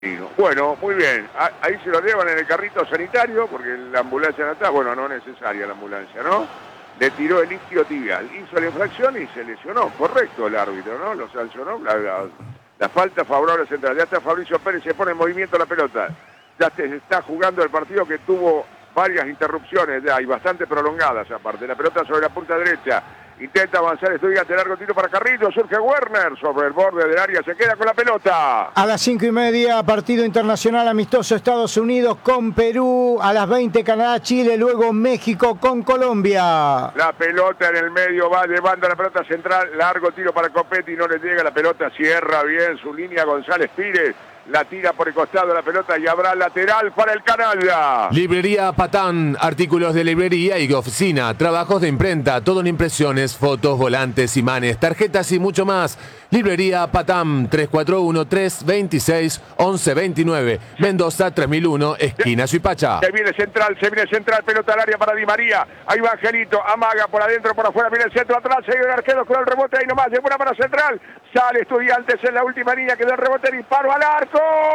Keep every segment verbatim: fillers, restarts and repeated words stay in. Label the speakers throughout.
Speaker 1: Bueno, muy bien. Ahí se lo llevan en el carrito sanitario, porque la ambulancia no está. Bueno, no es necesaria la ambulancia, ¿no? Le tiró el isquio tibial, hizo la infracción y se lesionó. Correcto el árbitro, ¿no? Lo sancionó. La, la, la falta favorable central. Ya está Fabricio Pérez, se pone en movimiento la pelota. Ya se está jugando el partido que tuvo varias interrupciones ya y bastante prolongadas aparte. La pelota sobre la punta derecha. Intenta avanzar Estudiante, largo tiro para Carrillo, surge Werner sobre el borde del área, se queda con la pelota.
Speaker 2: A las cinco y media, partido internacional amistoso Estados Unidos con Perú. A las veinte, Canadá, Chile, luego México con Colombia.
Speaker 1: La pelota en el medio, va llevando la pelota central, largo tiro para Copetti, no le llega la pelota, cierra bien su línea González Pires. La tira por el costado de la pelota y habrá lateral para el Canalla.
Speaker 3: Librería Patán, artículos de librería y oficina, trabajos de imprenta, todo en impresiones, fotos, volantes, imanes, tarjetas y mucho más. Librería Patán, tres cuatro uno, tres dos seis, once veintinueve, Mendoza tres mil uno, esquina Suipacha.
Speaker 1: Se viene central, se viene central, pelota al área para Di María. Ahí va Angelito, amaga por adentro, por afuera, viene el centro atrás, sigue el arquero con el rebote, ahí nomás, llegó una para central. Sale Estudiantes en la última línea, que da el rebote, disparo al arco.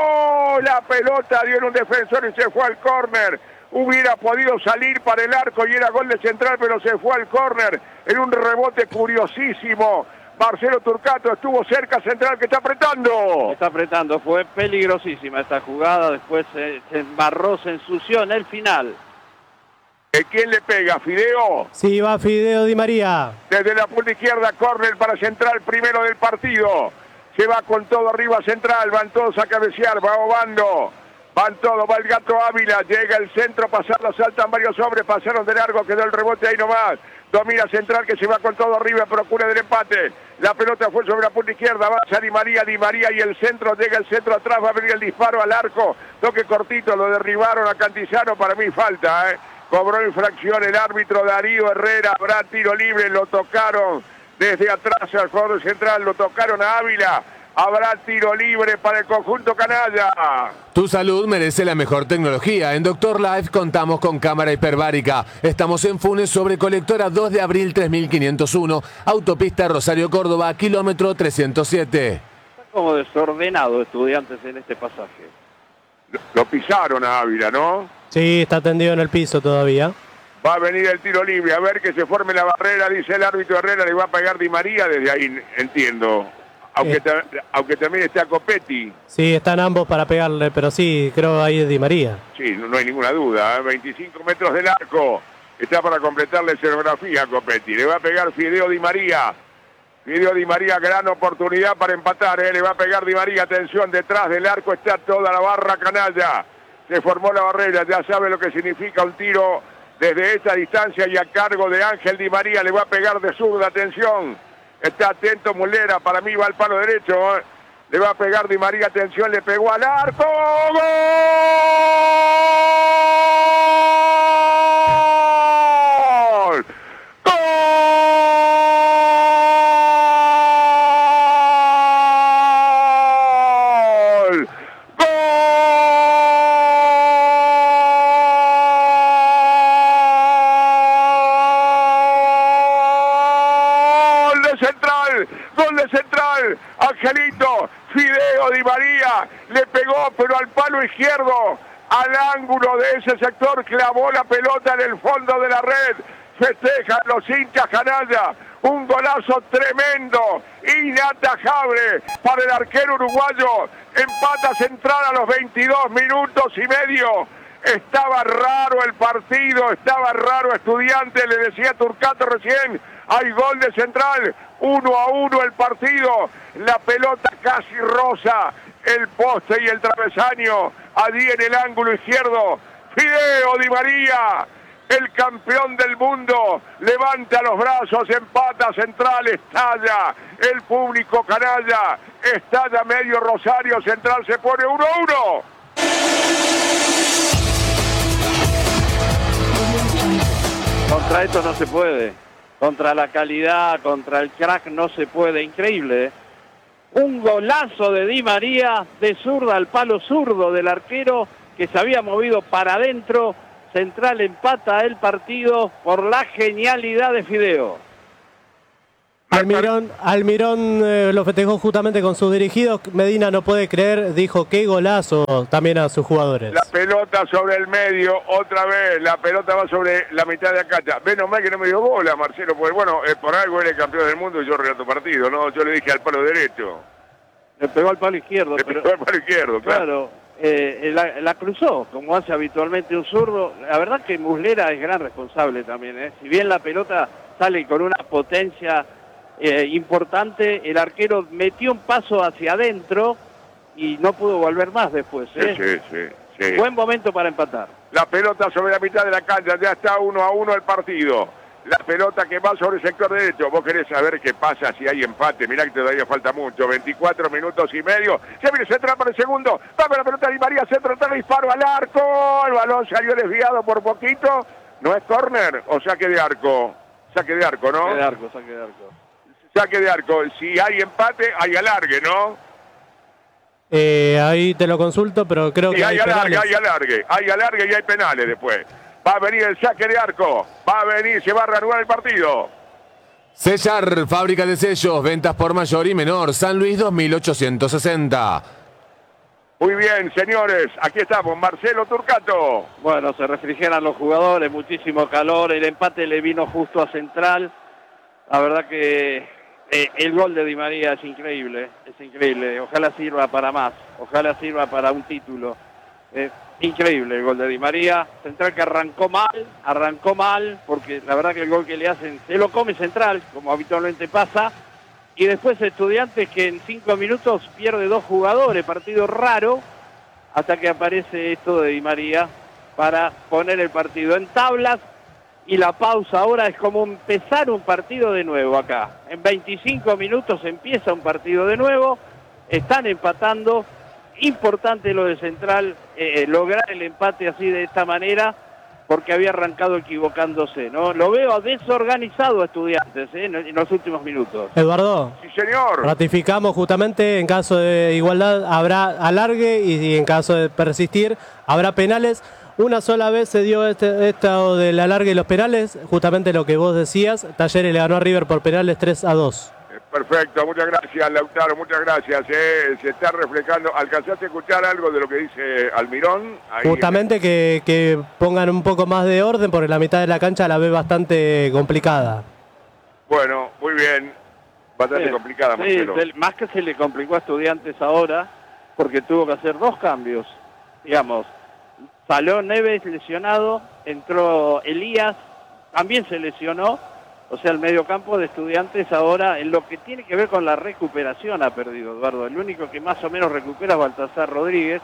Speaker 1: La pelota dio en un defensor y se fue al córner. Hubiera podido salir para el arco y era gol de Central, pero se fue al córner en un rebote curiosísimo. Marcelo Turcato estuvo cerca, Central que está apretando.
Speaker 4: Está apretando, fue peligrosísima esta jugada, después se, se embarró, se ensució en el final.
Speaker 1: ¿Quién le pega? ¿Fideo?
Speaker 5: Sí, va Fideo Di María.
Speaker 1: Desde la punta izquierda, córner para Central, primero del partido. Se va con todo arriba Central, van todos a cabecear, va Obando. Van todos, va el Gato Ávila, llega el centro, pasarlo, saltan varios hombres, pasaron de largo, quedó el rebote ahí nomás. Domina Central que se va con todo arriba, procura del empate. La pelota fue sobre la punta izquierda, avanza Di María, Di María y el centro, llega el centro atrás, va a venir el disparo al arco. Toque cortito, lo derribaron a Cantizano, para mí falta, ¿eh? Cobró infracción el árbitro Darío Herrera, habrá tiro libre, lo tocaron desde atrás al jugador Central, lo tocaron a Ávila. Habrá tiro libre para el conjunto canalla.
Speaker 3: Tu salud merece la mejor tecnología. En Doctor Life contamos con cámara hiperbárica. Estamos en Funes sobre Colectora dos de abril tres mil quinientos uno, autopista Rosario Córdoba, kilómetro trescientos siete.
Speaker 4: Está como desordenado Estudiantes en este pasaje.
Speaker 1: Lo, lo pisaron a Ávila, ¿no?
Speaker 5: Sí, está tendido en el piso todavía.
Speaker 1: Va a venir el tiro libre, a ver que se forme la barrera, dice el árbitro Herrera, le va a pegar Di María, desde ahí entiendo. Aunque, ta, aunque también está Copetti.
Speaker 5: Sí, están ambos para pegarle, pero sí, creo ahí es Di María.
Speaker 1: Sí, no, no hay ninguna duda. ¿eh? veinticinco metros del arco. Está para completar la escenografía a Copetti. Le va a pegar Fideo Di María. Fideo Di María, gran oportunidad para empatar. ¿eh? Le va a pegar Di María. Atención, detrás del arco está toda la barra canalla. Se formó la barrera. Ya sabe lo que significa un tiro desde esta distancia y a cargo de Ángel Di María. Le va a pegar de zurda. Atención. Está atento Mulera, para mí va al palo derecho, ¿eh? Le va a pegar Di María, atención, le pegó al arco. ¡Gol! ¡Gol! Central, gol de Central, Angelito, Fideo Di María, le pegó pero al palo izquierdo, al ángulo de ese sector, clavó la pelota en el fondo de la red, festejan los hinchas canalla, un golazo tremendo, inatajable para el arquero uruguayo, empata Central a los veintidós minutos y medio. Estaba raro el partido, estaba raro Estudiante, le decía Turcato recién, hay gol de Central, uno a uno el partido, la pelota casi rosa, el poste y el travesaño, allí en el ángulo izquierdo, Fideo Di María, el campeón del mundo, levanta los brazos, empata Central, estalla el público canalla, estalla medio Rosario, Central se pone uno a uno.
Speaker 4: Contra esto no se puede, contra la calidad, contra el crack no se puede, increíble, ¿eh? Un golazo de Di María, de zurda al palo zurdo del arquero que se había movido para adentro. Central empata el partido por la genialidad de Fideo.
Speaker 5: Almirón, Almirón eh, lo festejó justamente con sus dirigidos. Medina no puede creer, dijo qué golazo también a sus jugadores.
Speaker 1: La pelota sobre el medio, otra vez, la pelota va sobre la mitad de la cancha. Menos mal que no me dio bola, Marcelo, porque bueno, eh, por algo él es campeón del mundo y yo relato partido, ¿no? Yo le dije al palo derecho.
Speaker 4: Le pegó al palo izquierdo.
Speaker 1: Le
Speaker 4: pero,
Speaker 1: pegó al palo izquierdo, claro.
Speaker 4: Claro, eh, la, la cruzó, como hace habitualmente un zurdo. La verdad que Muslera es gran responsable también, ¿eh? Si bien la pelota sale con una potencia eh, importante, el arquero metió un paso hacia adentro y no pudo volver más después, ¿eh?
Speaker 1: Sí, sí, sí, sí.
Speaker 4: Buen momento para empatar.
Speaker 1: La pelota sobre la mitad de la cancha, ya está uno a uno el partido. La pelota que va sobre el sector derecho. Vos querés saber qué pasa si hay empate. Mirá que todavía falta mucho. veinticuatro minutos y medio. Se viene central para el segundo. Va con la pelota Di María. Centro, tal disparo al arco. El balón salió desviado por poquito. ¿No es córner o saque de arco? Saque de arco, ¿no?
Speaker 4: Saque de arco, saque de arco.
Speaker 1: Saque de arco. Si hay empate, hay alargue, ¿no?
Speaker 5: Eh, ahí te lo consulto, pero creo
Speaker 1: sí,
Speaker 5: que
Speaker 1: hay,
Speaker 5: hay
Speaker 1: alargue,
Speaker 5: penales.
Speaker 1: hay alargue. Hay alargue y hay penales después. Va a venir el saque de arco. Va a venir, se va a reanudar el partido.
Speaker 3: Sellar, fábrica de sellos, ventas por mayor y menor, San Luis dos mil ochocientos sesenta.
Speaker 1: Muy bien, señores. Aquí estamos, Marcelo Turcato.
Speaker 4: Bueno, se refrigeran los jugadores, muchísimo calor. El empate le vino justo a Central. La verdad que eh, el gol de Di María es increíble, es increíble. Ojalá sirva para más, ojalá sirva para un título. Eh, Increíble el gol de Di María. Central que arrancó mal, arrancó mal, porque la verdad que el gol que le hacen se lo come Central, como habitualmente pasa. Y después Estudiantes que en cinco minutos pierde dos jugadores, partido raro, hasta que aparece esto de Di María para poner el partido en tablas. Y la pausa ahora es como empezar un partido de nuevo acá. En veinticinco minutos empieza un partido de nuevo, están empatando. Importante lo de Central, eh, lograr el empate así de esta manera, porque había arrancado equivocándose, ¿no? Lo veo desorganizado a Estudiantes, ¿eh? en los últimos minutos.
Speaker 5: Eduardo,
Speaker 1: Sí, señor.
Speaker 5: ratificamos justamente en caso de igualdad habrá alargue y, y en caso de persistir habrá penales. Una sola vez se dio este, esto del alargue y los penales, justamente lo que vos decías. Talleres le ganó a River por penales tres a dos.
Speaker 1: Perfecto, muchas gracias, Lautaro, muchas gracias. Eh. Se está reflejando. ¿Alcanzaste a escuchar algo de lo que dice Almirón? Ahí
Speaker 5: Justamente que, que pongan un poco más de orden, porque la mitad de la cancha la ve bastante complicada.
Speaker 1: Bueno, muy bien. Bastante
Speaker 4: Sí,
Speaker 1: complicada,
Speaker 4: sí,
Speaker 1: Marcelo.
Speaker 4: se- más que se le complicó a Estudiantes ahora, porque tuvo que hacer dos cambios. Digamos, salió Neves lesionado, entró Elías, también se lesionó. O sea, el mediocampo de Estudiantes ahora, en lo que tiene que ver con la recuperación, ha perdido, Eduardo. El único que más o menos recupera es Baltasar Rodríguez.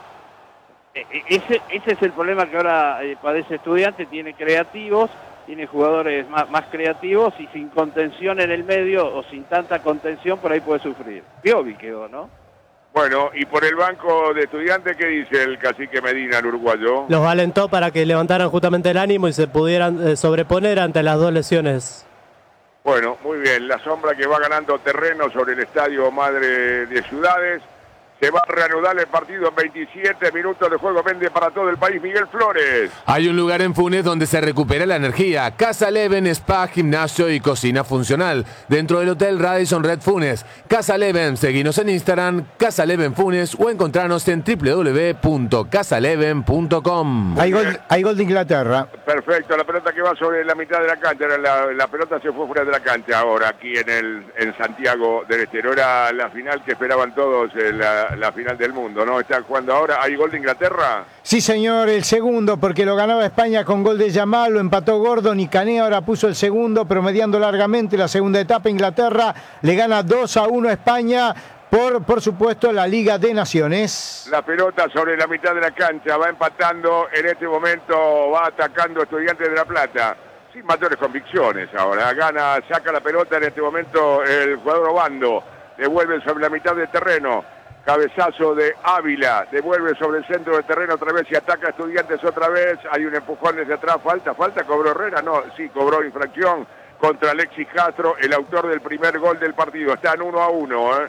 Speaker 4: E- e- Ese, ese es el problema que ahora eh, padece Estudiantes. Tiene creativos, tiene jugadores más, más creativos y sin contención en el medio o sin tanta contención, por ahí puede sufrir. Piovi quedó, ¿no?
Speaker 1: Bueno, y por el banco de Estudiantes, ¿qué dice el cacique Medina, el uruguayo?
Speaker 5: Los alentó para que levantaran justamente el ánimo y se pudieran eh, sobreponer ante las dos lesiones.
Speaker 1: Bueno, muy bien. La sombra que va ganando terreno sobre el estadio Madre de Ciudades. Se va a reanudar el partido en veintisiete minutos de juego. Vende para todo el país Miguel Flores.
Speaker 3: Hay un lugar en Funes donde se recupera la energía. Casa Leven, spa, gimnasio y cocina funcional. Dentro del Hotel Radisson Red Funes. Casa Leven, seguinos en Instagram, Casa Leven Funes o encontrarnos en w w w punto casa leven punto com.
Speaker 2: Hay gol, hay gol de Inglaterra.
Speaker 1: Perfecto, la pelota que va sobre la mitad de la cancha. La, la pelota se fue fuera de la cancha ahora, aquí en el en Santiago del Estero. Era la final que esperaban todos, eh, la, la final del mundo, ¿no? Están jugando ahora. ¿Hay gol de Inglaterra?
Speaker 2: Sí, señor, el segundo, porque lo ganaba España con gol de Yamal, lo empató Gordon y Cané ahora puso el segundo, promediando largamente la segunda etapa. Inglaterra le gana dos a uno a España por, por supuesto, la Liga de Naciones.
Speaker 1: La pelota sobre la mitad de la cancha, va empatando en este momento, va atacando Estudiantes de La Plata. Sin mayores convicciones ahora. Gana, saca la pelota en este momento el jugador Obando. Devuelve sobre la mitad del terreno. Cabezazo de Ávila, devuelve sobre el centro del terreno otra vez y ataca a Estudiantes otra vez. Hay un empujón desde atrás, falta, falta, cobró Herrera, no, sí, cobró infracción contra Alexis Castro, el autor del primer gol del partido. Están uno a uno, ¿eh?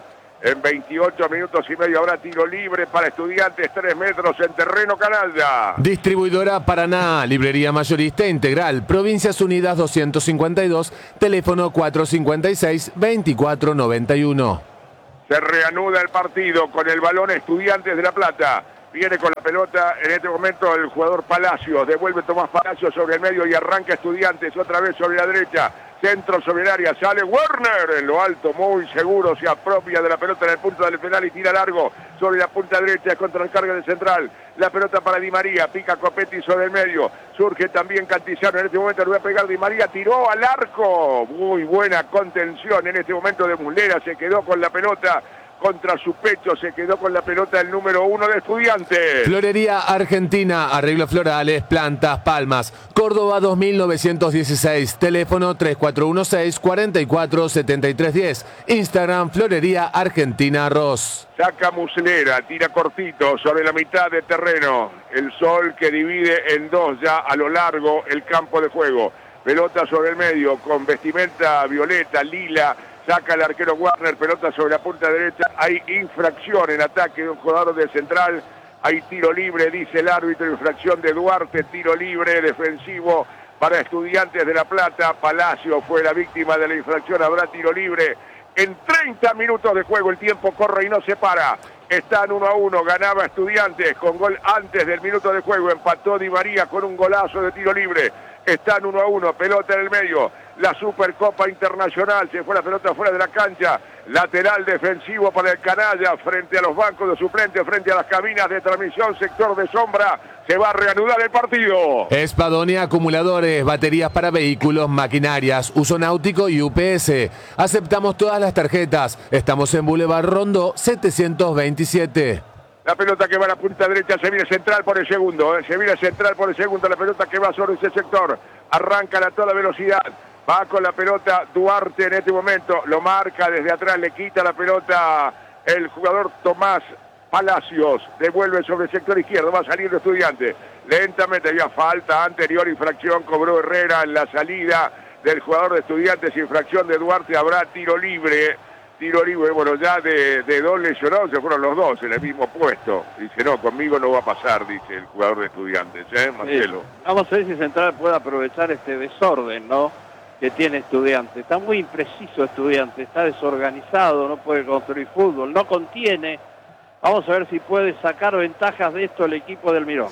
Speaker 1: En veintiocho minutos y medio habrá tiro libre para Estudiantes, tres metros en terreno canalla.
Speaker 3: Distribuidora Paraná, librería mayorista integral, Provincias Unidas doscientos cincuenta y dos, teléfono cuatro cinco seis, veinticuatro noventa y uno.
Speaker 1: Se reanuda el partido con el balón Estudiantes de La Plata. Viene con la pelota en este momento el jugador Palacios. Devuelve Tomás Palacios sobre el medio y arranca Estudiantes otra vez sobre la derecha. Centro sobre el área, sale Werner en lo alto, muy seguro, se apropia de la pelota en el punto del penal y tira largo sobre la punta derecha contra el carga del central. La pelota para Di María, pica Copetti sobre el medio, surge también Cantizano, en este momento le va a pegar Di María, tiró al arco, muy buena contención en este momento de Muslera, se quedó con la pelota contra su pecho, se quedó con la pelota el número uno de Estudiantes.
Speaker 3: Florería Argentina, arreglos florales, plantas, palmas. Córdoba dos mil novecientos dieciséis, teléfono tres cuatro uno seis, cuatro cuatro siete tres uno cero. Instagram, Florería Argentina Arroz.
Speaker 1: Saca Muslera, tira cortito sobre la mitad de terreno. El sol que divide en dos ya a lo largo el campo de juego. Pelota sobre el medio con vestimenta violeta, lila. Saca el arquero Warner, pelota sobre la punta derecha. Hay infracción en ataque de un jugador de Central. Hay tiro libre, dice el árbitro. Infracción de Duarte, tiro libre defensivo para Estudiantes de La Plata. Palacio fue la víctima de la infracción. Habrá tiro libre en treinta minutos de juego. El tiempo corre y no se para. Están uno a uno. Ganaba Estudiantes con gol antes del minuto de juego. Empató Di María con un golazo de tiro libre. Están uno a uno. Pelota en el medio. La Supercopa Internacional, se fue la pelota fuera de la cancha, lateral defensivo para el canalla, frente a los bancos de suplentes, frente a las cabinas de transmisión, sector de sombra, se va a reanudar el partido.
Speaker 3: Espadonia Acumuladores, baterías para vehículos, maquinarias, uso náutico y U P S. Aceptamos todas las tarjetas, estamos en Boulevard Rondó setecientos veintisiete.
Speaker 1: La pelota que va a la punta derecha, se viene Central por el segundo, ¿eh? se viene Central por el segundo, la pelota que va sobre ese sector, arranca a toda velocidad. Va con la pelota Duarte en este momento, lo marca desde atrás, le quita la pelota el jugador Tomás Palacios, devuelve sobre el sector izquierdo, va saliendo Estudiante. Lentamente había falta anterior, infracción, cobró Herrera en la salida del jugador de Estudiantes, infracción de Duarte, habrá tiro libre. Tiro libre, bueno, ya de, de dos lesionados se fueron los dos en el mismo puesto. Dice, no, conmigo no va a pasar, dice el jugador de Estudiantes, ¿eh, Marcelo?
Speaker 4: Sí. Vamos a ver si Central puede aprovechar este desorden, ¿no?, que tiene Estudiantes. Está muy impreciso Estudiantes, está desorganizado, no puede construir fútbol, no contiene. Vamos a ver si puede sacar ventajas de esto el equipo del Mirón.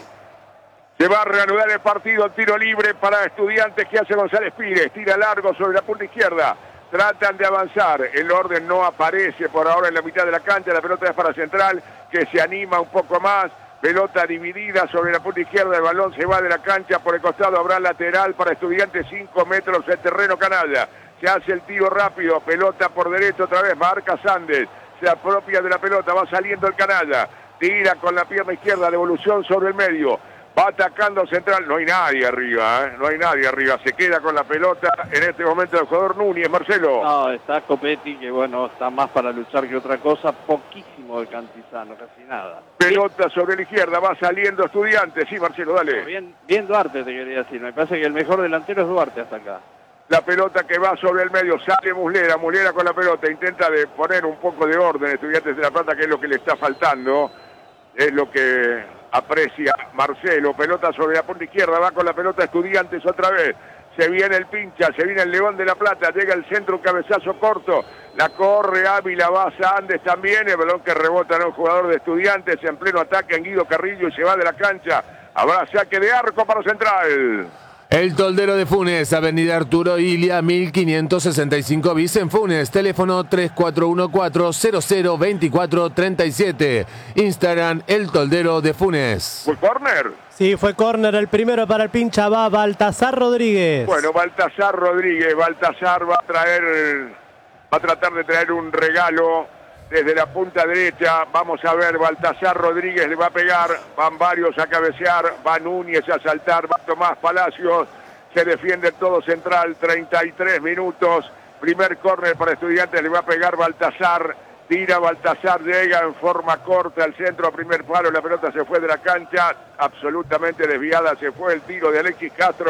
Speaker 1: Se va a reanudar el partido, tiro libre para Estudiantes que hace González Pires, tira largo sobre la punta izquierda. Tratan de avanzar, el orden no aparece por ahora en la mitad de la cancha, la pelota es para Central, que se anima un poco más, pelota dividida sobre la punta izquierda, el balón se va de la cancha, por el costado habrá lateral para Estudiantes, cinco metros el terreno canalla, se hace el tiro rápido, pelota por derecho otra vez, marca Sandes, se apropia de la pelota, va saliendo el canalla, tira con la pierna izquierda, devolución sobre el medio. Va atacando Central, no hay nadie arriba, ¿eh? no hay nadie arriba, se queda con la pelota en este momento el jugador Núñez, Marcelo.
Speaker 4: No, está Copetti, que bueno, está más para luchar que otra cosa, poquísimo de Cantizano, casi nada.
Speaker 1: Pelota sobre la izquierda, va saliendo Estudiantes, sí Marcelo, dale.
Speaker 4: Bien, bien Duarte te quería decir, me parece que el mejor delantero es Duarte hasta acá.
Speaker 1: La pelota que va sobre el medio, sale Muslera, Muslera con la pelota, intenta de poner un poco de orden Estudiantes de La Plata, que es lo que le está faltando, es lo que aprecia Marcelo, pelota sobre la punta izquierda, va con la pelota Estudiantes otra vez, se viene el pincha, se viene el León de La Plata, llega el centro, un cabezazo corto, la corre Ávila, va Sandes también, el balón que rebota en un jugador de Estudiantes en pleno ataque en Guido Carrillo y se va de la cancha, habrá saque de arco para Central.
Speaker 3: El Toldero de Funes, avenida Arturo Ilia, mil quinientos sesenta y cinco bis en Funes, teléfono tres cuatro uno cuatro, cero cero dos cuatro tres siete, Instagram El Toldero de Funes.
Speaker 1: ¿Fue córner?
Speaker 5: Sí, fue córner, el primero para el pincha va Baltasar Rodríguez.
Speaker 1: Bueno, Baltasar Rodríguez, Baltasar va a traer, va a tratar de traer un regalo desde la punta derecha, vamos a ver, Baltasar Rodríguez le va a pegar, van varios a cabecear, va Núñez a saltar, va Tomás Palacios, se defiende todo Central, treinta y tres minutos, primer córner para Estudiantes, le va a pegar Baltasar, tira Baltasar, llega en forma corta al centro, a primer palo, la pelota se fue de la cancha, absolutamente desviada, se fue el tiro de Alexis Castro,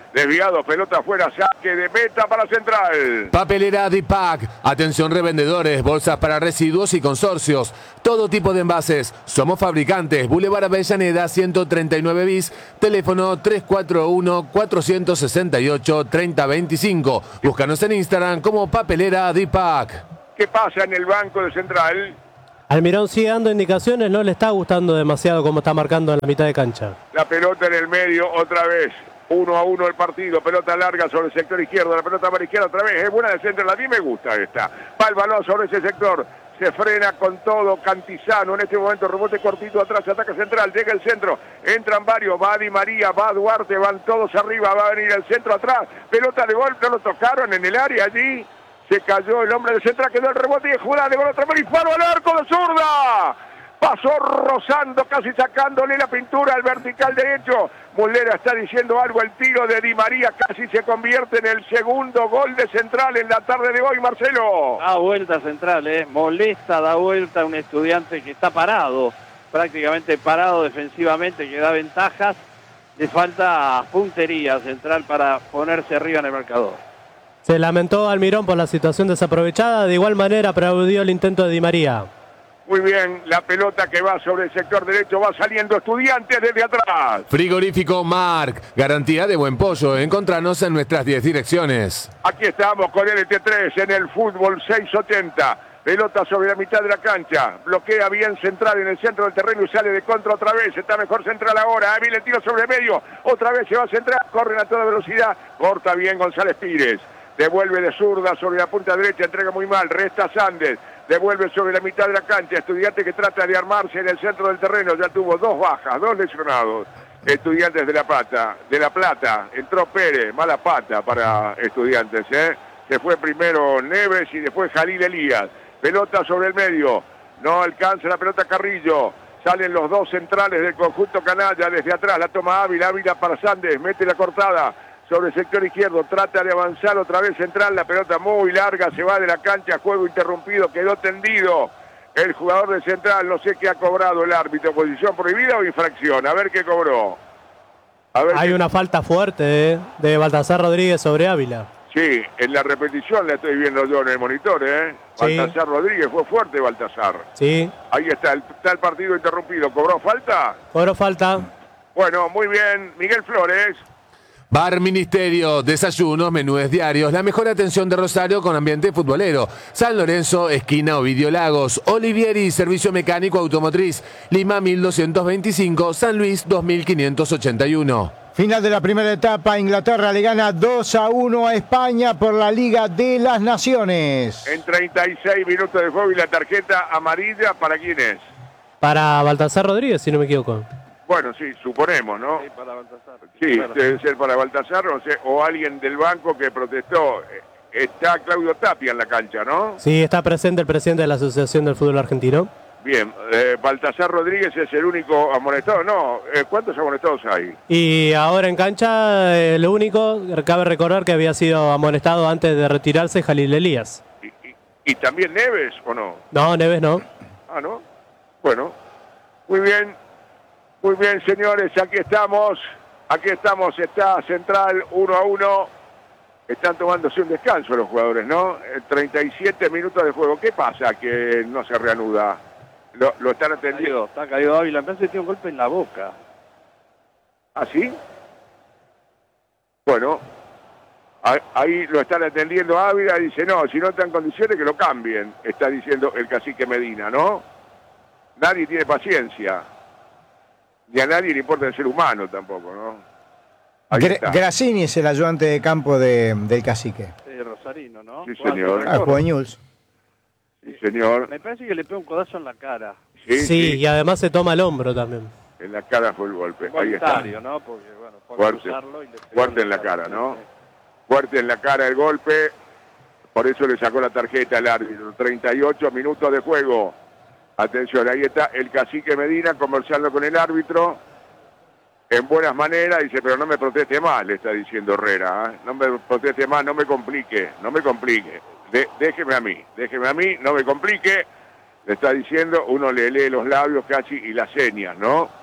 Speaker 1: Desviado, pelota afuera, saque de meta para Central.
Speaker 3: Papelera Dipac. Atención revendedores, bolsas para residuos y consorcios. Todo tipo de envases. Somos fabricantes. Boulevard Avellaneda ciento treinta y nueve bis. Teléfono tres cuatro uno, cuatro seis ocho, tres cero dos cinco. Búscanos en Instagram como Papelera Dipac.
Speaker 1: ¿Qué pasa en el banco de Central?
Speaker 5: Almirón sigue dando indicaciones, no le está gustando demasiado cómo está marcando en la mitad de cancha.
Speaker 1: La pelota en el medio otra vez. Uno a uno el partido, pelota larga sobre el sector izquierdo, la pelota para izquierda otra vez, es buena de centro, a mí me gusta esta. Va el balón sobre ese sector, se frena con todo Cantizano, en este momento rebote cortito atrás, ataca Central, llega el centro, entran varios, va Di María, va Duarte, van todos arriba, va a venir el centro atrás, pelota de gol, no lo tocaron en el área allí, se cayó el hombre del Central, quedó el rebote y jugada de gol otra vez, disparo al arco de zurda. Pasó rozando, casi sacándole la pintura al vertical derecho. Muslera está diciendo algo, el tiro de Di María casi se convierte en el segundo gol de Central en la tarde de hoy, Marcelo.
Speaker 4: Da vuelta Central, eh. molesta, da vuelta un estudiante que está parado, prácticamente parado defensivamente, que da ventajas. Le falta puntería a Central para ponerse arriba en el marcador.
Speaker 5: Se lamentó Almirón por la situación desaprovechada, de igual manera aplaudió el intento de Di María.
Speaker 1: Muy bien, la pelota que va sobre el sector derecho, va saliendo Estudiantes desde atrás.
Speaker 3: Frigorífico Marc, garantía de buen pollo. Encontranos en nuestras diez direcciones.
Speaker 1: Aquí estamos con el T tres en el fútbol seiscientos ochenta. Pelota sobre la mitad de la cancha. Bloquea bien Central en el centro del terreno y sale de contra otra vez. Está mejor Central ahora. Ahí viene el tiro sobre el medio. Otra vez se va a Central. Corren a toda velocidad. Corta bien González Pires. Devuelve de zurda sobre la punta derecha. Entrega muy mal. Resta Sández. Devuelve sobre la mitad de la cancha. Estudiante que trata de armarse en el centro del terreno. Ya tuvo dos bajas, dos lesionados. Estudiantes de La Plata. De La Plata. Entró Pérez. Mala pata para Estudiantes, ¿eh? Se fue primero Neves y después Jalil Elías. Pelota sobre el medio. No alcanza la pelota Carrillo. Salen los dos centrales del conjunto canalla. Desde atrás la toma Ávila. Ávila para Sández. Mete la cortada sobre el sector izquierdo, trata de avanzar otra vez Central, la pelota muy larga, se va de la cancha, juego interrumpido, quedó tendido el jugador de Central, no sé qué ha cobrado el árbitro, posición prohibida o infracción, a ver qué cobró. A ver
Speaker 5: Hay
Speaker 1: qué...
Speaker 5: una falta fuerte eh, de Baltasar Rodríguez sobre Ávila.
Speaker 1: Sí, en la repetición la estoy viendo yo en el monitor, ¿eh?
Speaker 5: Sí.
Speaker 1: Baltasar Rodríguez, fue fuerte Baltasar.
Speaker 5: Sí.
Speaker 1: Ahí está el, está el partido interrumpido, ¿cobró falta?
Speaker 5: Cobró falta.
Speaker 1: Bueno, muy bien, Miguel Flores.
Speaker 3: Bar Ministerio, desayunos, menúes diarios, la mejor atención de Rosario con ambiente futbolero. San Lorenzo, esquina Ovidio Lagos. Olivieri, servicio mecánico automotriz. Lima mil doscientos veinticinco, San Luis dos mil quinientos ochenta y uno.
Speaker 2: Final de la primera etapa, Inglaterra le gana dos a uno a España por la Liga de las Naciones.
Speaker 1: En treinta y seis minutos de juego y la tarjeta amarilla, ¿para quién es?
Speaker 5: Para Baltasar Rodríguez, si no me equivoco.
Speaker 1: Bueno, sí, suponemos, ¿no?
Speaker 4: Sí, para Baltasar.
Speaker 1: Sí,
Speaker 4: Claro.
Speaker 1: debe ser para Baltasar, o, sea, o alguien del banco que protestó. Está Claudio Tapia en la cancha, ¿no?
Speaker 5: Sí, está presente el presidente de la Asociación del Fútbol Argentino.
Speaker 1: Bien, eh, Baltasar Rodríguez es el único amonestado. No, eh, ¿cuántos amonestados hay?
Speaker 5: Y ahora en cancha, eh, lo único, cabe recordar que había sido amonestado antes de retirarse Jalil Elías.
Speaker 1: ¿Y, y, y también Neves o no?
Speaker 5: No, Neves no.
Speaker 1: Ah, ¿no? Bueno, muy bien. Muy bien, señores, aquí estamos, aquí estamos, está Central uno a uno, están tomándose un descanso los jugadores, ¿no? treinta y siete minutos de juego, ¿qué pasa que no se reanuda? Lo, lo están atendiendo.
Speaker 4: Está caído Ávila, me parece que tiene un golpe en la boca.
Speaker 1: ¿Ah, sí? Bueno, ahí lo están atendiendo Ávila y dice, no, si no está en condiciones que lo cambien, está diciendo el cacique Medina, ¿no? Nadie tiene paciencia. Ni a nadie le importa el ser humano tampoco, ¿no?
Speaker 2: Gra Grassini es el ayudante de campo de, del cacique.
Speaker 4: Sí, Rosarino, ¿no?
Speaker 1: Sí, señor.
Speaker 2: Ah, juega News.
Speaker 1: Sí, señor.
Speaker 4: Me parece que le pega un codazo en la cara.
Speaker 1: Sí,
Speaker 5: Sí,
Speaker 1: sí,
Speaker 5: y además se toma el hombro también.
Speaker 1: en la cara fue el golpe. Ahí está.
Speaker 4: Voluntario, ¿no? Porque, bueno, por
Speaker 1: Fuerte.
Speaker 4: cruzarlo y le pegó
Speaker 1: Fuerte en la cara, ¿no? Fuerte en la cara el golpe. Por eso le sacó la tarjeta al árbitro. treinta y ocho minutos de juego. Atención, ahí está el cacique Medina conversando con el árbitro. En buenas maneras, dice, pero no me proteste más, le está diciendo Herrera. ¿eh? No me proteste más, no me complique, no me complique. De, déjeme a mí, déjeme a mí, no me complique. Le está diciendo, uno le lee los labios casi y las señas, ¿no?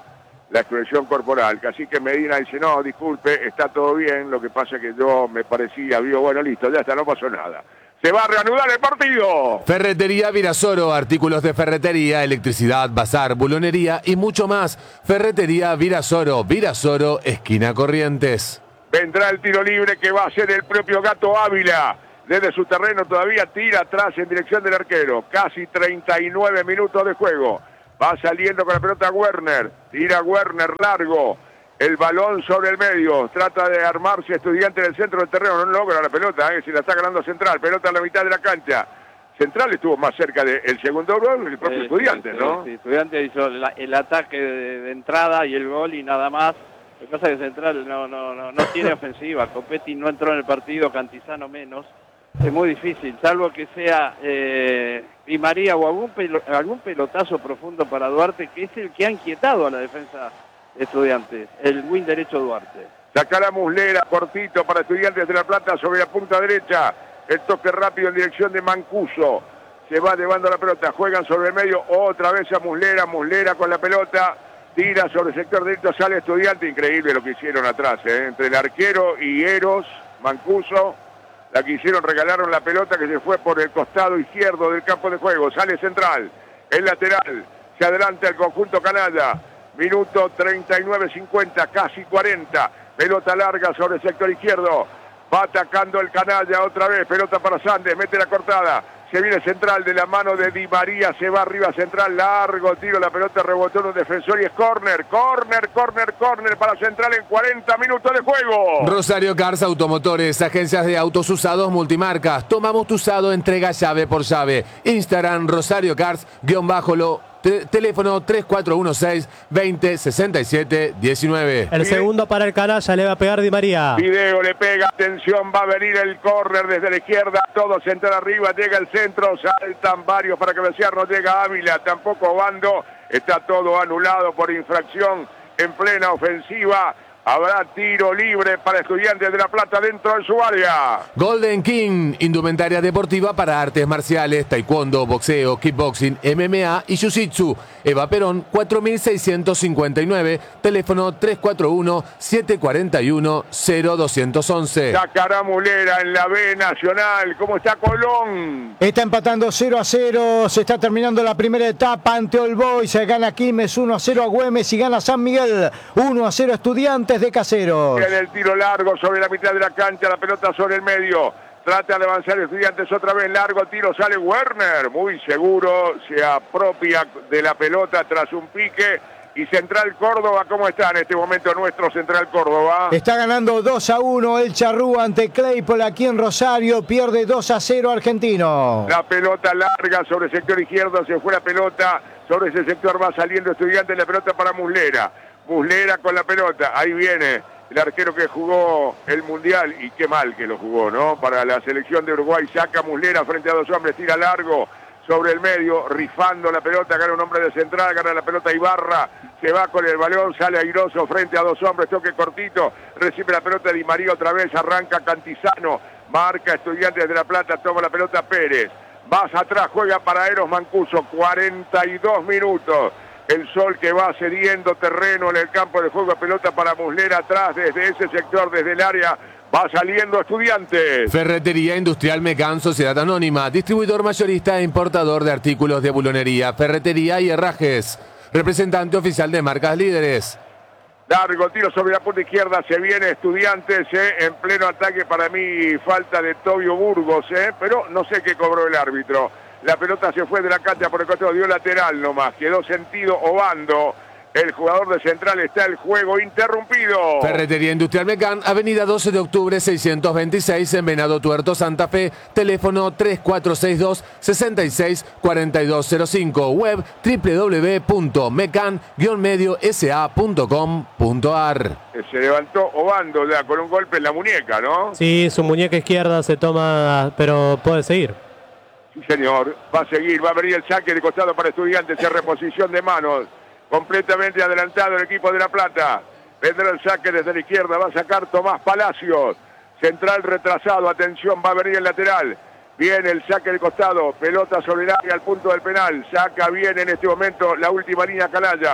Speaker 1: la expresión corporal. Cacique Medina dice, no, disculpe, está todo bien, lo que pasa es que yo me parecía, vio, bueno, listo, ya está, no pasó nada. Se va a reanudar el partido.
Speaker 3: Ferretería Virasoro, artículos de ferretería, electricidad, bazar, bulonería y mucho más. Ferretería Virasoro, Virasoro, esquina Corrientes.
Speaker 1: Vendrá el tiro libre que va a ser el propio Gato Ávila. Desde su terreno todavía tira atrás en dirección del arquero. Casi treinta y nueve minutos de juego. Va saliendo con la pelota Werner. Tira Werner largo. El balón sobre el medio. Trata de armarse Estudiante en el centro del terreno. No logra la pelota, ¿eh? Si la está ganando Central. Pelota en la mitad de la cancha. Central estuvo más cerca del segundo gol el propio
Speaker 4: eh,
Speaker 1: Estudiante,
Speaker 4: sí,
Speaker 1: ¿no?
Speaker 4: Sí, Estudiante hizo la, el ataque de, de entrada y el gol y nada más. Lo que pasa es que Central no, no, no, no tiene ofensiva. Copetti no entró en el partido, Cantizano menos. Es muy difícil, salvo que sea eh, Di María o algún, pelo, algún pelotazo profundo para Duarte, que es el que ha inquietado a la defensa de Estudiantes, el win derecho Duarte.
Speaker 1: Saca la Muslera, cortito para Estudiantes de La Plata sobre la punta derecha. El toque rápido en dirección de Mancuso. Se va llevando la pelota, juegan sobre el medio, otra vez a Muslera, Muslera con la pelota, tira sobre el sector derecho, sale Estudiante. Increíble lo que hicieron atrás, ¿eh? Entre el arquero y Eros, Mancuso. La que hicieron, regalaron la pelota que se fue por el costado izquierdo del campo de juego. Sale Central, el lateral, se adelanta el conjunto canalla. Minuto treinta y nueve cincuenta, casi cuarenta. Pelota larga sobre el sector izquierdo. Va atacando el canalla otra vez. Pelota para Sandes, mete la cortada. Se viene Central de la mano de Di María, se va arriba Central, largo tiro, la pelota rebotó en un defensor y es córner, córner, córner, córner para Central en cuarenta minutos de juego.
Speaker 3: Rosario Cars Automotores, agencias de autos usados multimarcas. Tomamos tu usado, entrega llave por llave. Instagram Rosario Cars, guión bajo lo. Teléfono tres cuatro uno seis, veinte, sesenta y siete, diecinueve.
Speaker 5: El segundo para el canalla le va a pegar Di María.
Speaker 1: Video le pega, atención, va a venir el córner desde la izquierda, todo Central arriba, llega el centro, saltan varios para cabecear, no llega Ávila, tampoco Bando, está todo anulado por infracción en plena ofensiva. Habrá tiro libre para Estudiantes de La Plata dentro de su área.
Speaker 3: Golden King, indumentaria deportiva para artes marciales, taekwondo, boxeo, kickboxing, M M A y jiu-jitsu. Eva Perón, cuatro mil seiscientos cincuenta y nueve, teléfono tres cuatro uno, siete cuatro uno, cero dos once.
Speaker 1: Sacará Mulera en la B Nacional. ¿Cómo está Colón?
Speaker 2: Está empatando cero a cero, se está terminando la primera etapa ante All Boys, se gana Quilmes uno a cero a Güemes y gana San Miguel uno a cero Estudiantes de Caseros.
Speaker 1: En el tiro largo sobre la mitad de la cancha, la pelota sobre el medio. Trata de avanzar Estudiantes otra vez, largo tiro, sale Werner, muy seguro, se apropia de la pelota tras un pique. Y Central Córdoba, ¿cómo está en este momento nuestro Central Córdoba?
Speaker 2: Está ganando dos a uno el Charrúa ante Claypole aquí en Rosario, pierde dos a cero Argentino.
Speaker 1: La pelota larga sobre el sector izquierdo, se fue la pelota, sobre ese sector va saliendo Estudiantes, la pelota para Muslera. Muslera con la pelota, ahí viene el arquero que jugó el Mundial, y qué mal que lo jugó, ¿no? Para la selección de Uruguay, saca Muslera frente a dos hombres, tira largo sobre el medio, rifando la pelota, gana un hombre de Central, gana la pelota Ibarra, se va con el balón, sale airoso frente a dos hombres, toque cortito, recibe la pelota Di María otra vez, arranca Cantizano, marca Estudiantes de La Plata, toma la pelota Pérez, más atrás juega para Eros Mancuso, cuarenta y dos minutos. El Sol que va cediendo terreno en el campo de juego, pelota para Muslera atrás, desde ese sector, desde el área, va saliendo Estudiantes.
Speaker 3: Ferretería Industrial Mecan, Sociedad Anónima, distribuidor mayorista e importador de artículos de bulonería, ferretería y herrajes. Representante oficial de marcas líderes.
Speaker 1: Largo tiro sobre la punta izquierda, se viene Estudiantes, eh, en pleno ataque, para mí falta de Tobio Burgos, eh, pero no sé qué cobró el árbitro. La pelota se fue de la cancha por el costado, dio lateral nomás, quedó sentido Obando. El jugador de Central, está el juego interrumpido.
Speaker 3: Ferretería Industrial Mecan, avenida doce de octubre seiscientos veintiséis en Venado Tuerto, Santa Fe. Teléfono tres cuatro seis dos, seis seis cuatro dos cero cinco. Web doble u doble u doble u punto mecan guion medio s a punto com punto a r.
Speaker 1: Se levantó Obando ya con un golpe en la muñeca, ¿no?
Speaker 5: Sí, su muñeca izquierda se toma, pero puede seguir.
Speaker 1: Sí, señor. Va a seguir, va a venir el saque de costado para Estudiantes en reposición de manos. Completamente adelantado el equipo de La Plata. Vendrá el saque desde la izquierda, va a sacar Tomás Palacios. Central retrasado, atención, va a venir el lateral. Viene el saque de costado, pelota sobre el área al punto del penal. Saca bien en este momento la última línea canalla.